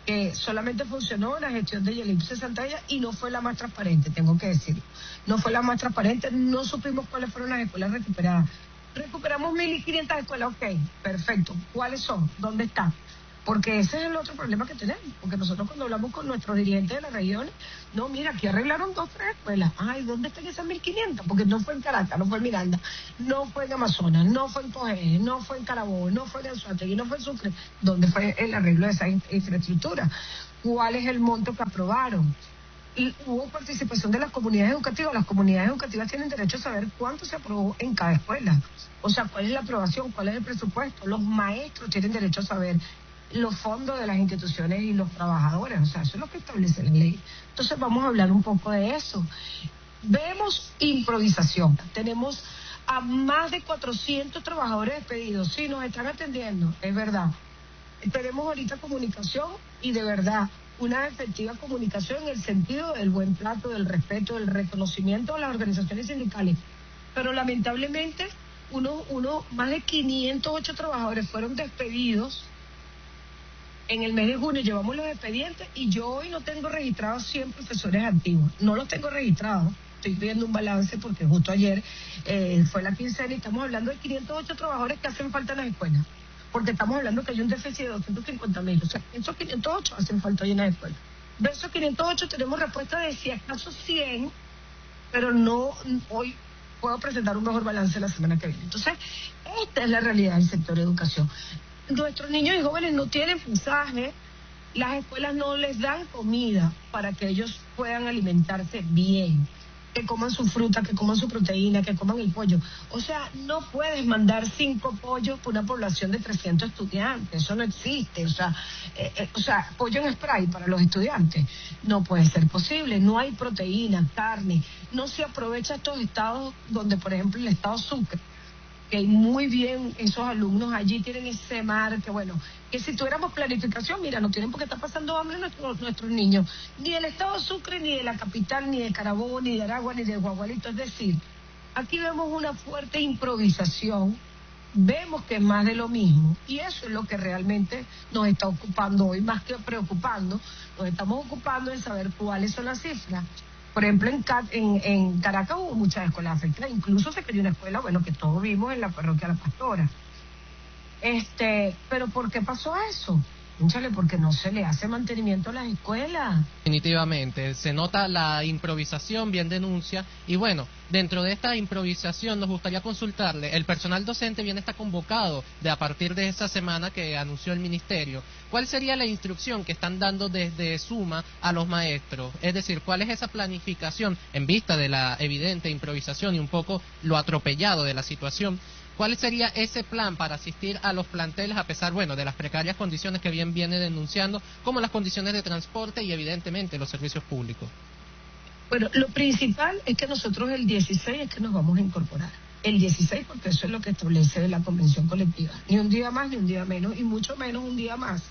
que solamente funcionó la gestión de Yelipse Santalla y no fue la más transparente, tengo que decirlo. No fue la más transparente, no supimos cuáles fueron las escuelas recuperadas. Recuperamos mil quinientas escuelas, ok, perfecto. ¿Cuáles son? ¿Dónde están? Porque ese es el otro problema que tenemos, porque nosotros cuando hablamos con nuestros dirigentes de las regiones, no, mira, aquí arreglaron dos, tres escuelas. Ay, ¿dónde están esas mil quinientas? Porque no fue en Caracas, no fue en Miranda, no fue en Amazonas, no fue en Pojé, no fue en Carabobo, no fue en Anzoátegui, no fue en Sucre. ¿Dónde fue el arreglo de esa in- infraestructura? ¿Cuál es el monto que aprobaron? Y hubo participación de las comunidades educativas. Las comunidades educativas tienen derecho a saber cuánto se aprobó en cada escuela. O sea, cuál es la aprobación, cuál es el presupuesto. Los maestros tienen derecho a saber los fondos de las instituciones y los trabajadores. O sea, eso es lo que establece la ley. Entonces vamos a hablar un poco de eso. Vemos improvisación. Tenemos a más de cuatrocientos trabajadores despedidos. Sí, nos están atendiendo, es verdad. Tenemos ahorita comunicación y de verdad una efectiva comunicación en el sentido del buen trato, del respeto, del reconocimiento a las organizaciones sindicales. Pero lamentablemente, uno, uno, más de quinientos ocho trabajadores fueron despedidos en el mes de junio. Llevamos los expedientes y yo hoy no tengo registrados cien profesores activos. No los tengo registrados. Estoy viendo un balance porque justo ayer eh, fue la quincena y estamos hablando de quinientos ocho trabajadores que hacen falta en las escuelas. Porque estamos hablando que hay un déficit de doscientos cincuenta mil. O sea, esos quinientos ocho hacen falta hoy en las escuelas. De esos quinientos ocho tenemos respuesta de si acaso cien, pero no hoy puedo presentar un mejor balance la semana que viene. Entonces, esta es la realidad del sector de educación. Nuestros niños y jóvenes no tienen pasaje, las escuelas no les dan comida para que ellos puedan alimentarse bien, que coman su fruta, que coman su proteína, que coman el pollo. O sea, no puedes mandar cinco pollos por una población de trescientos estudiantes, eso no existe. O sea, eh, eh, o sea, pollo en spray para los estudiantes no puede ser posible. No hay proteína, carne, no se aprovecha estos estados donde, por ejemplo, el estado Sucre, que muy bien esos alumnos allí tienen ese mar, que bueno, que si tuviéramos planificación, mira, no tienen por qué estar pasando hambre nuestros, nuestros niños, ni del estado Sucre, ni de la capital, ni de Carabobo, ni de Aragua, ni de Guagualito. Es decir, aquí vemos una fuerte improvisación, vemos que es más de lo mismo, y eso es lo que realmente nos está ocupando hoy, más que preocupando, nos estamos ocupando en saber cuáles son las cifras. Por ejemplo, en, en, en Caracas hubo muchas escuelas afectadas, incluso se cayó una escuela, bueno, que todos vimos en la parroquia La Pastora. Este, pero ¿por qué pasó eso? Púchale, porque no se le hace mantenimiento a las escuelas. Definitivamente, se nota la improvisación, bien denuncia, y bueno, dentro de esta improvisación nos gustaría consultarle, el personal docente bien está convocado de a partir de esa semana que anunció el ministerio. ¿Cuál sería la instrucción que están dando desde Suma a los maestros? Es decir, ¿cuál es esa planificación en vista de la evidente improvisación y un poco lo atropellado de la situación? ¿Cuál sería ese plan para asistir a los planteles a pesar, bueno, de las precarias condiciones que bien viene denunciando, como las condiciones de transporte y evidentemente los servicios públicos? Bueno, lo principal es que nosotros el dieciséis es que nos vamos a incorporar. El dieciséis, porque eso es lo que establece la convención colectiva. Ni un día más, ni un día menos, y mucho menos un día más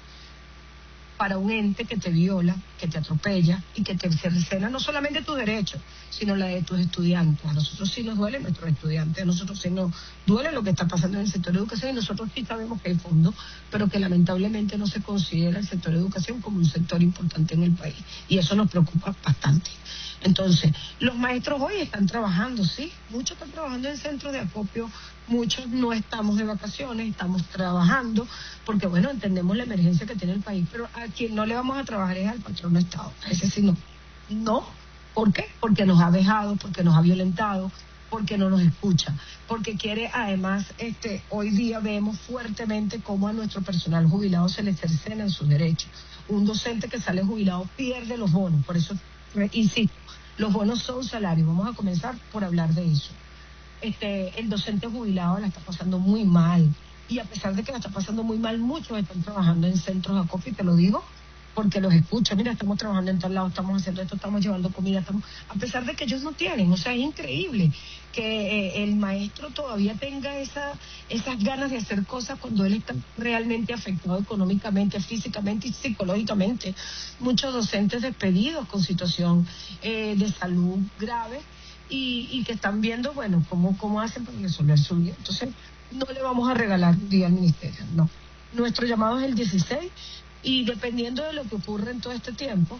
para un ente que te viola, que te atropella y que te cercena no solamente tus derechos, sino la de tus estudiantes. A nosotros sí nos duele nuestros estudiantes, a nosotros sí nos duele lo que está pasando en el sector de educación, y nosotros sí sabemos que hay fondos, pero que lamentablemente no se considera el sector de educación como un sector importante en el país, y eso nos preocupa bastante. Entonces, los maestros hoy están trabajando, sí, muchos están trabajando en centros de acopio, muchos no estamos de vacaciones, estamos trabajando, porque bueno, entendemos la emergencia que tiene el país, pero a quien no le vamos a trabajar es al patrón de Estado, a ese sí no. No, ¿por qué? Porque nos ha vejado, porque nos ha violentado, porque no nos escucha, porque quiere además, este, hoy día vemos fuertemente cómo a nuestro personal jubilado se le cercenan sus derechos. Un docente que sale jubilado pierde los bonos, por eso insisto, los bonos son salarios, vamos a comenzar por hablar de eso. Este, el docente jubilado la está pasando muy mal, y a pesar de que la está pasando muy mal, muchos están trabajando en centros de acopio, y te lo digo porque los escucho, mira, estamos trabajando en tal lado, estamos haciendo esto, estamos llevando comida, estamos, a pesar de que ellos no tienen, o sea, es increíble que eh, el maestro todavía tenga esa, esas ganas de hacer cosas cuando él está realmente afectado económicamente, físicamente y psicológicamente. Muchos docentes despedidos con situación eh, de salud grave y, y que están viendo, bueno, cómo, cómo hacen para resolver su vida. Entonces, no le vamos a regalar un día al ministerio, no. Nuestro llamado es el dieciséis, Y dependiendo de lo que ocurre en todo este tiempo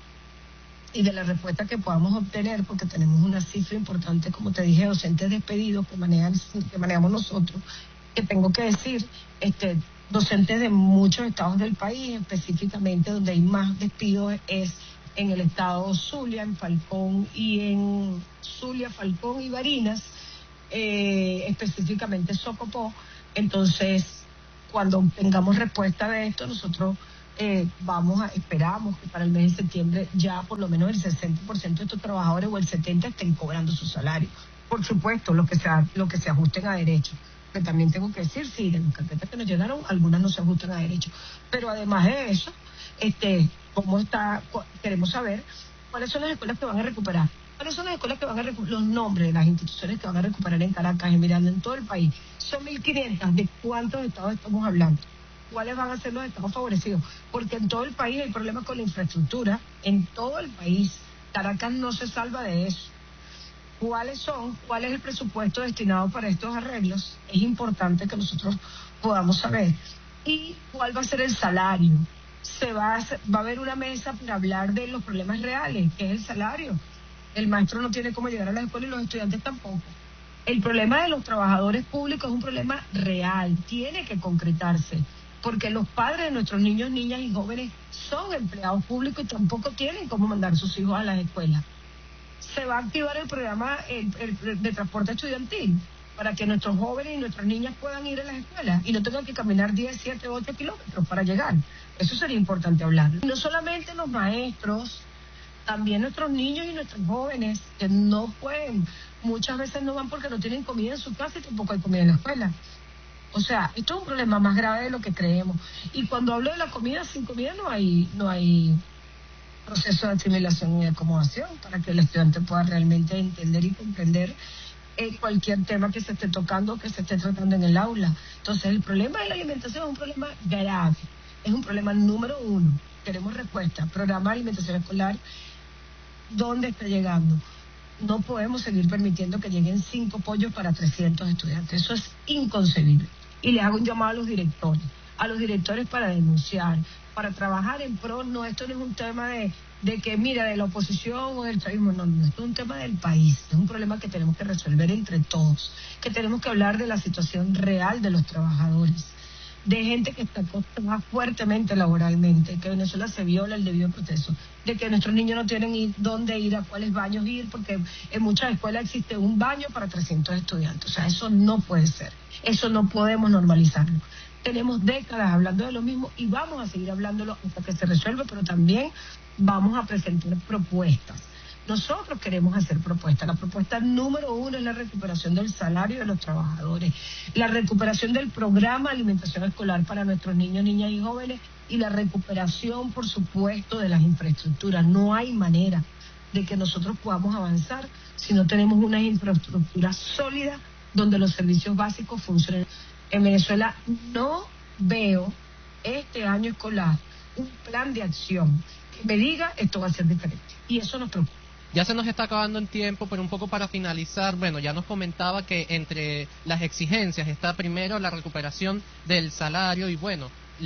y de la respuesta que podamos obtener, porque tenemos una cifra importante, como te dije, docentes despedidos que, manejan, que manejamos nosotros, que tengo que decir, este, docentes de muchos estados del país, específicamente donde hay más despidos es en el estado Zulia, en Falcón y en Zulia, Falcón y Barinas, eh, específicamente Socopó. Entonces, cuando tengamos respuesta de esto, nosotros eh, vamos a, esperamos que para el mes de septiembre ya por lo menos el sesenta por ciento de estos trabajadores o el setenta por ciento estén cobrando su salario. Por supuesto, lo que se, lo que se ajusten a derecho. Pero también tengo que decir, sí, de las carpetas que nos llegaron, algunas no se ajustan a derecho. Pero además de eso, este, cómo está, queremos saber cuáles son las escuelas que van a recuperar. ¿Cuáles son las escuelas que van a recuperar? Los nombres de las instituciones que van a recuperar en Caracas, en Miranda, en todo el país. Son mil quinientas. ¿De cuántos estados estamos hablando? ¿Cuáles van a ser los estados favorecidos? Porque en todo el país hay problemas con la infraestructura. En todo el país. Caracas no se salva de eso. ¿Cuáles son? ¿Cuál es el presupuesto destinado para estos arreglos? Es importante que nosotros podamos saber. ¿Y cuál va a ser el salario? Se va a, hacer, va a haber una mesa para hablar de los problemas reales, que es el salario. El maestro no tiene cómo llegar a la escuela y los estudiantes tampoco. El problema de los trabajadores públicos es un problema real, tiene que concretarse, porque los padres de nuestros niños, niñas y jóvenes son empleados públicos y tampoco tienen cómo mandar sus hijos a las escuelas. Se va a activar el programa el, el, de transporte estudiantil para que nuestros jóvenes y nuestras niñas puedan ir a las escuelas y no tengan que caminar diez, siete, ocho kilómetros para llegar. Eso sería importante hablar. Y no solamente los maestros, también nuestros niños y nuestros jóvenes que no pueden, muchas veces no van porque no tienen comida en su casa y tampoco hay comida en la escuela. O sea, esto es un problema más grave de lo que creemos. Y cuando hablo de la comida, sin comida no hay, no hay proceso de asimilación y acomodación para que el estudiante pueda realmente entender y comprender eh, cualquier tema que se esté tocando, que se esté tratando en el aula. Entonces, el problema de la alimentación es un problema grave, es un problema número uno. Queremos respuesta. Programa de alimentación escolar, ¿dónde está llegando? No podemos seguir permitiendo que lleguen cinco pollos para trescientos estudiantes. Eso es inconcebible. Y les hago un llamado a los directores, a los directores para denunciar, para trabajar en pro. No, esto no es un tema de, de que, mira, de la oposición o del chavismo, no, no, esto es un tema del país, es un problema que tenemos que resolver entre todos, que tenemos que hablar de la situación real de los trabajadores, de gente que está costada fuertemente laboralmente, que Venezuela se viola el debido proceso, de que nuestros niños no tienen ir, dónde ir, a cuáles baños ir, porque en muchas escuelas existe un baño para trescientos estudiantes. O sea, eso no puede ser, eso no podemos normalizarlo. Tenemos décadas hablando de lo mismo y vamos a seguir hablándolo hasta que se resuelva, pero también vamos a presentar propuestas. Nosotros queremos hacer propuestas. La propuesta número uno es la recuperación del salario de los trabajadores, la recuperación del programa de alimentación escolar para nuestros niños, niñas y jóvenes y la recuperación, por supuesto, de las infraestructuras. No hay manera de que nosotros podamos avanzar si no tenemos una infraestructura sólida donde los servicios básicos funcionen. En Venezuela no veo este año escolar un plan de acción que me diga esto va a ser diferente. Y eso nos preocupa. Ya se nos está acabando el tiempo, pero un poco para finalizar, bueno, ya nos comentaba que entre las exigencias está primero la recuperación del salario y, bueno,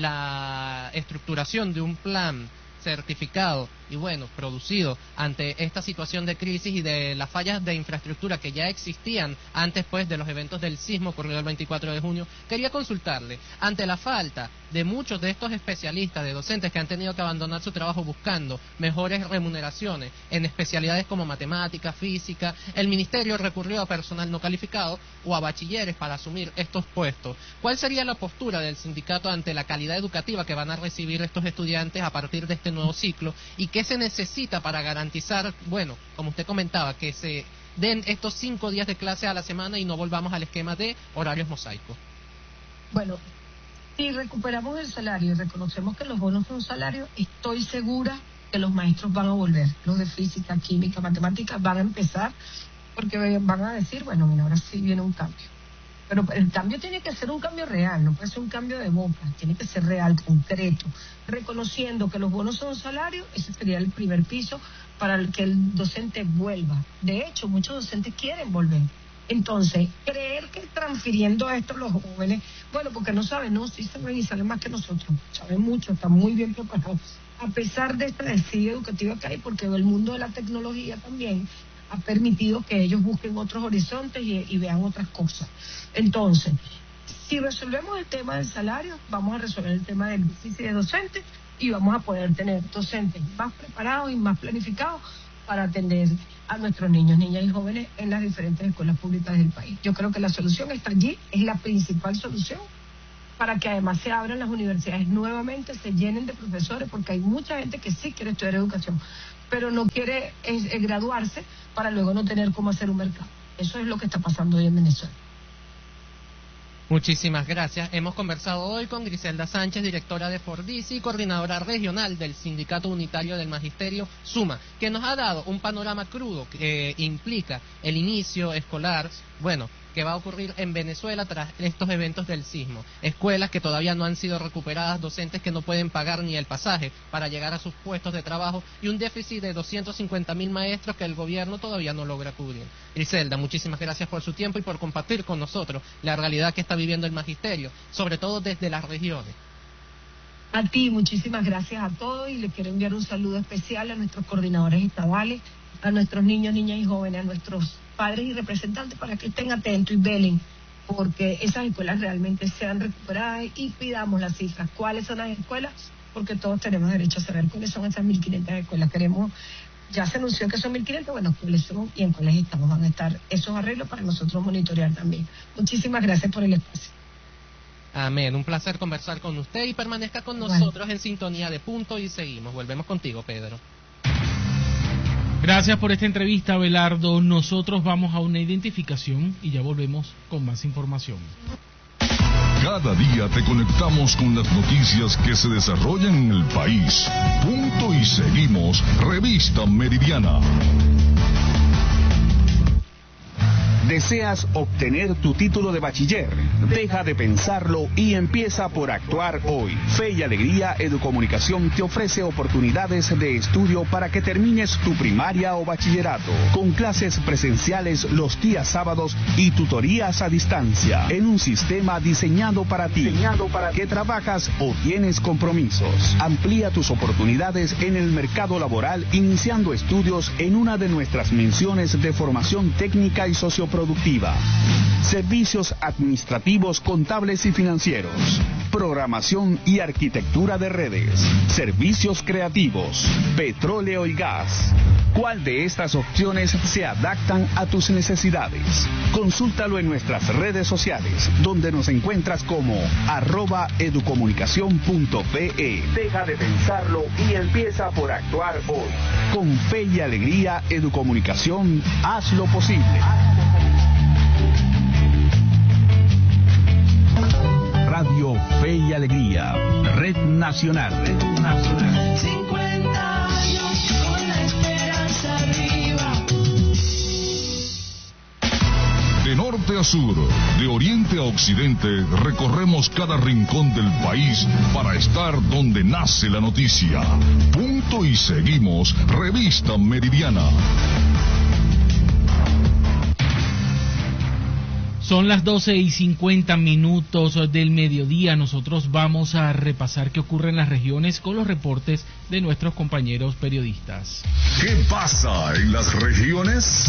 la estructuración de un plan certificado y, bueno, producido ante esta situación de crisis y de las fallas de infraestructura que ya existían antes, pues, de los eventos del sismo ocurrido el veinticuatro de junio. Quería consultarle, ante la falta de muchos de estos especialistas, de docentes que han tenido que abandonar su trabajo buscando mejores remuneraciones en especialidades como matemática, física, el ministerio recurrió a personal no calificado o a bachilleres para asumir estos puestos. ¿Cuál sería la postura del sindicato ante la calidad educativa que van a recibir estos estudiantes a partir de este nuevo ciclo? ¿Y qué se necesita para garantizar, bueno, como usted comentaba, que se den estos cinco días de clase a la semana y no volvamos al esquema de horarios mosaicos? Bueno, si recuperamos el salario y reconocemos que los bonos son salarios, estoy segura que los maestros van a volver. Los de física, química, matemáticas van a empezar porque van a decir, bueno, mira, ahora sí viene un cambio. Pero el cambio tiene que ser un cambio real, no puede ser un cambio de boca, tiene que ser real, concreto, reconociendo que los bonos son salarios. Ese sería el primer piso para el que el docente vuelva. De hecho, muchos docentes quieren volver, Entonces, creer que transfiriendo esto a los jóvenes, bueno, porque no saben, no, sí saben y saben más que nosotros, saben mucho, están muy bien preparados. A pesar de esta desidia educativa que hay, porque el mundo de la tecnología también ha permitido que ellos busquen otros horizontes y, y vean otras cosas. Entonces, si resolvemos el tema del salario, vamos a resolver el tema del déficit de docentes y vamos a poder tener docentes más preparados y más planificados para atender a nuestros niños, niñas y jóvenes en las diferentes escuelas públicas del país. Yo creo que la solución está allí, es la principal solución, para que además se abran las universidades nuevamente, se llenen de profesores, porque hay mucha gente que sí quiere estudiar educación, pero no quiere es, es graduarse para luego no tener cómo hacer un mercado. Eso es lo que está pasando hoy en Venezuela. Muchísimas gracias. Hemos conversado hoy con Griselda Sánchez, directora de Fordisi y coordinadora regional del Sindicato Unitario del Magisterio, SUMA, que nos ha dado un panorama crudo que eh, implica el inicio escolar, bueno, que va a ocurrir en Venezuela tras estos eventos del sismo. Escuelas que todavía no han sido recuperadas, docentes que no pueden pagar ni el pasaje para llegar a sus puestos de trabajo y un déficit de doscientos cincuenta mil maestros que el gobierno todavía no logra cubrir. Griselda, muchísimas gracias por su tiempo y por compartir con nosotros la realidad que está viviendo el magisterio, sobre todo desde las regiones. A ti, muchísimas gracias a todos, y le quiero enviar un saludo especial a nuestros coordinadores estadales, a nuestros niños, niñas y jóvenes, a nuestros padres y representantes, para que estén atentos y velen porque esas escuelas realmente sean recuperadas, y pidamos las cifras. ¿Cuáles son las escuelas? Porque todos tenemos derecho a saber cuáles son esas mil quinientas escuelas. Queremos, ya se anunció que son mil quinientas, bueno, cuáles son y en cuáles estamos, van a estar esos arreglos para nosotros monitorear también. Muchísimas gracias por el espacio. Amén, un placer conversar con usted, y permanezca con nosotros bueno. en sintonía de Punto y Seguimos. Volvemos contigo, Pedro. Gracias por esta entrevista, Abelardo. Nosotros vamos a una identificación y ya volvemos con más información. Cada día te conectamos con las noticias que se desarrollan en el país. Punto y Seguimos, Revista Meridiana. ¿Deseas obtener tu título de bachiller? Deja de pensarlo y empieza por actuar hoy. Fe y Alegría Educomunicación te ofrece oportunidades de estudio para que termines tu primaria o bachillerato, con clases presenciales los días sábados y tutorías a distancia, en un sistema diseñado para ti, diseñado para que trabajas o tienes compromisos. Amplía tus oportunidades en el mercado laboral iniciando estudios en una de nuestras menciones de formación técnica y socioprofesional productiva, servicios administrativos, contables y financieros, programación y arquitectura de redes, servicios creativos, petróleo y gas. ¿Cuál de estas opciones se adaptan a tus necesidades? Consúltalo en nuestras redes sociales, donde nos encuentras como arroba educomunicación punto pe. Deja de pensarlo y empieza por actuar hoy. Con Fe y Alegría Educomunicación, haz lo posible. Radio Fe y Alegría, Red Nacional. Red Nacional. cincuenta años con la esperanza arriba. De norte a sur, de oriente a occidente, recorremos cada rincón del país para estar donde nace la noticia. Punto y Seguimos, Revista Meridiana. Son las doce y cincuenta minutos del mediodía. Nosotros vamos a repasar qué ocurre en las regiones con los reportes de nuestros compañeros periodistas. ¿Qué pasa en las regiones?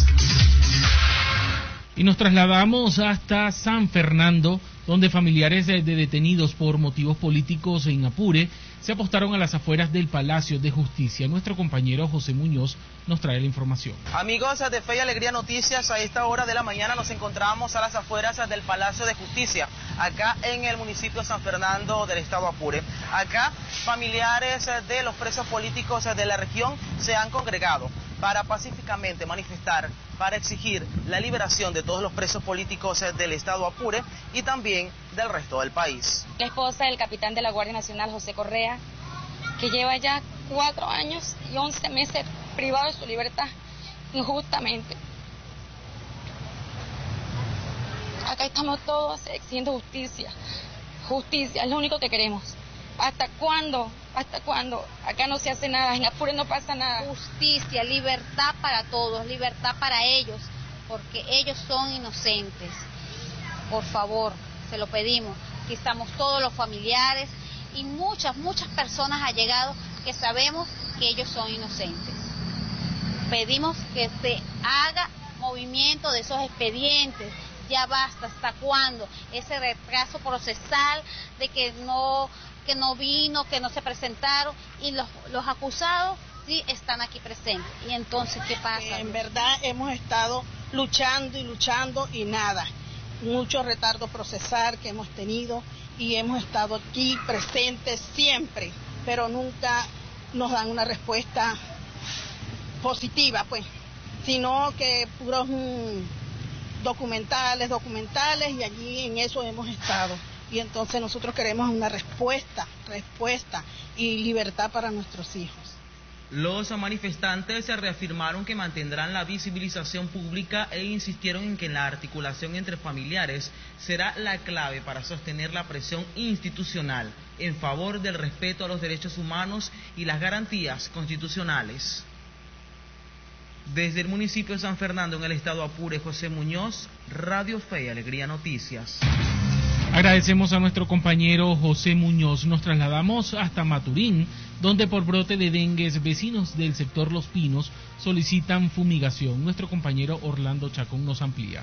Y nos trasladamos hasta San Fernando, donde familiares de detenidos por motivos políticos en Apure se apostaron a las afueras del Palacio de Justicia. Nuestro compañero José Muñoz nos trae la información. Amigos de Fe y Alegría Noticias, a esta hora de la mañana nos encontramos a las afueras del Palacio de Justicia, acá en el municipio de San Fernando del estado Apure. Acá familiares de los presos políticos de la región se han congregado para pacíficamente manifestar, para exigir la liberación de todos los presos políticos del estado Apure y también del resto del país. La esposa del capitán de la Guardia Nacional, José Correa, que lleva ya cuatro años y once meses privado de su libertad injustamente. Acá estamos todos exigiendo justicia. Justicia es lo único que queremos. ¿Hasta cuándo? ¿Hasta cuándo? Acá no se hace nada, en Apure no pasa nada. Justicia, libertad para todos, libertad para ellos, porque ellos son inocentes. Por favor, se lo pedimos. Aquí estamos todos los familiares y muchas, muchas personas allegados que sabemos que ellos son inocentes. Pedimos que se haga movimiento de esos expedientes. Ya basta, ¿hasta cuándo? Ese retraso procesal de que no, que no vino, que no se presentaron, y los, los acusados sí están aquí presentes. Y entonces, ¿qué pasa? En verdad hemos estado luchando y luchando y nada. Mucho retardo procesal que hemos tenido y hemos estado aquí presentes siempre, pero nunca nos dan una respuesta positiva, pues, sino que puros mmm, documentales, documentales, y allí en eso hemos estado. Y entonces nosotros queremos una respuesta, respuesta y libertad para nuestros hijos. Los manifestantes se reafirmaron que mantendrán la visibilización pública e insistieron en que la articulación entre familiares será la clave para sostener la presión institucional en favor del respeto a los derechos humanos y las garantías constitucionales. Desde el municipio de San Fernando, en el estado Apure, José Muñoz, Radio Fe y Alegría Noticias. Agradecemos a nuestro compañero José Muñoz. Nos trasladamos hasta Maturín, donde por brote de dengue vecinos del sector Los Pinos solicitan fumigación. Nuestro compañero Orlando Chacón nos amplía.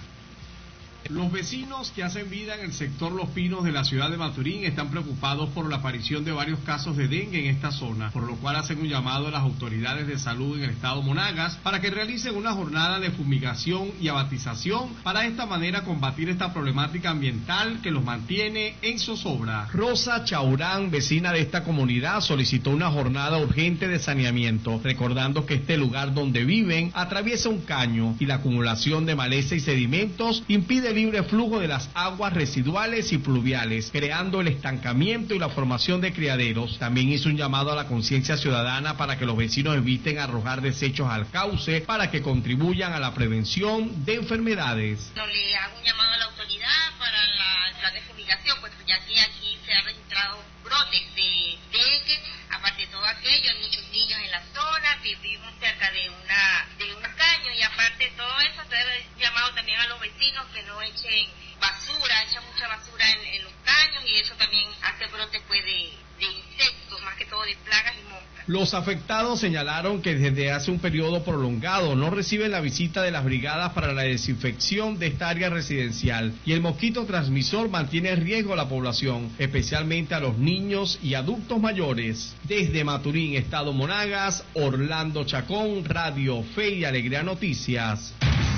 Los vecinos que hacen vida en el sector Los Pinos de la ciudad de Maturín están preocupados por la aparición de varios casos de dengue en esta zona, por lo cual hacen un llamado a las autoridades de salud en el estado Monagas para que realicen una jornada de fumigación y abatización para de esta manera combatir esta problemática ambiental que los mantiene en zozobra. Rosa Chaurán, vecina de esta comunidad, solicitó una jornada urgente de saneamiento, recordando que este lugar donde viven atraviesa un caño y la acumulación de maleza y sedimentos impide libre flujo de las aguas residuales y pluviales, creando el estancamiento y la formación de criaderos. También hizo un llamado a la conciencia ciudadana para que los vecinos eviten arrojar desechos al cauce para que contribuyan a la prevención de enfermedades. No, le hago un llamado a la autoridad para la plan de fumigación, pues ya que aquí se han registrado brotes de dengue. Aparte de todo aquello, hay muchos niños en la zona, vivimos cerca de una de un caño, y aparte de todo eso, se debe llamado también a los vecinos que no echen basura, echan mucha basura en, en los caños, y eso también hace brotes pues, de, de insectos, más que todo de plagas y moscas. Los afectados señalaron que desde hace un periodo prolongado no reciben la visita de las brigadas para la desinfección de esta área residencial, y el mosquito transmisor mantiene en riesgo a la población, especialmente a los niños y adultos mayores. Desde Maturín, estado Monagas, Orlando Chacón, Radio Fe y Alegría Noticias.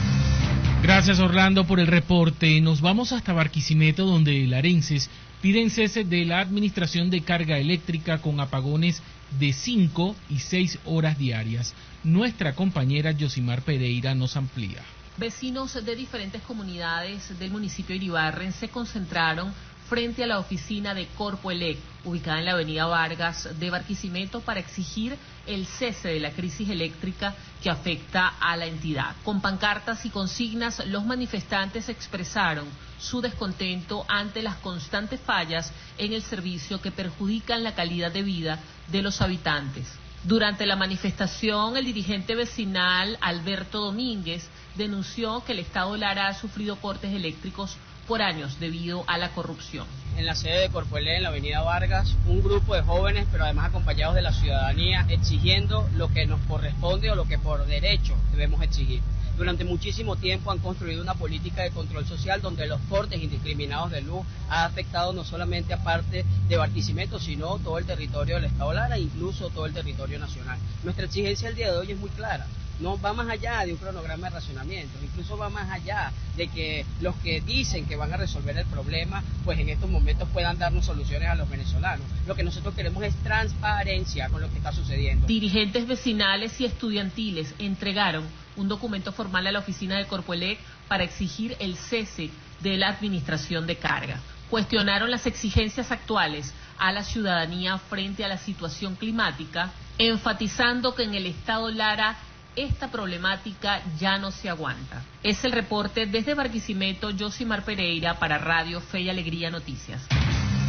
Gracias, Orlando, por el reporte. Nos vamos hasta Barquisimeto, donde larenses piden cese de la administración de carga eléctrica con apagones de cinco y seis horas diarias. Nuestra compañera Yosimar Pereira nos amplía. Vecinos de diferentes comunidades del municipio de Iribarren se concentraron frente a la oficina de Corpoelec, ubicada en la avenida Vargas de Barquisimeto, para exigir el cese de la crisis eléctrica que afecta a la entidad. Con pancartas y consignas, los manifestantes expresaron su descontento ante las constantes fallas en el servicio que perjudican la calidad de vida de los habitantes. Durante la manifestación, el dirigente vecinal Alberto Domínguez denunció que el Estado Lara ha sufrido cortes eléctricos por años debido a la corrupción. En la sede de Corpoelec, en la avenida Vargas, un grupo de jóvenes, pero además acompañados de la ciudadanía, exigiendo lo que nos corresponde o lo que por derecho debemos exigir. Durante muchísimo tiempo han construido una política de control social donde los cortes indiscriminados de luz ha afectado no solamente a parte de Barquisimeto, sino todo el territorio del Estado Lara, incluso todo el territorio nacional. Nuestra exigencia el día de hoy es muy clara. No va más allá de un cronograma de racionamiento, incluso va más allá de que los que dicen que van a resolver el problema, pues en estos momentos puedan darnos soluciones a los venezolanos. Lo que nosotros queremos es transparencia con lo que está sucediendo. Dirigentes vecinales y estudiantiles entregaron un documento formal a la oficina de Corpoelec para exigir el cese de la administración de carga. Cuestionaron las exigencias actuales a la ciudadanía frente a la situación climática, enfatizando que en el estado Lara esta problemática ya no se aguanta. Es el reporte desde Barquisimeto, Yosimar Pereira para Radio Fe y Alegría Noticias.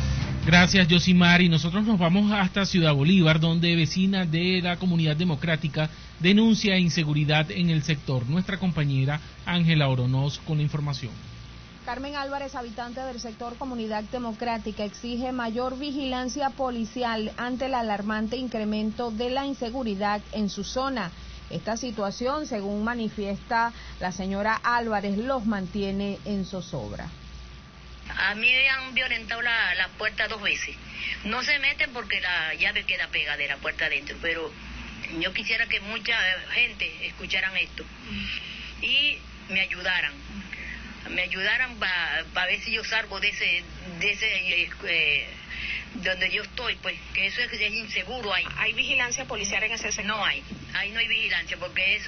Gracias, Yosimar. Y nosotros nos vamos hasta Ciudad Bolívar, donde vecina de la Comunidad Democrática denuncia inseguridad en el sector. Nuestra compañera Ángela Oronoz con la información. Carmen Álvarez, habitante del sector Comunidad Democrática, exige mayor vigilancia policial ante el alarmante incremento de la inseguridad en su zona. Esta situación, según manifiesta la señora Álvarez, los mantiene en zozobra. A mí me han violentado la, la puerta dos veces. No se meten porque la llave queda pegada de la puerta adentro, pero yo quisiera que mucha gente escucharan esto y me ayudaran. Me ayudaran para pa ver si yo salgo de ese, de ese eh, donde yo estoy, pues, que eso es, es inseguro ahí. ¿Hay vigilancia policial en ese sector? No hay, ahí no hay vigilancia porque eso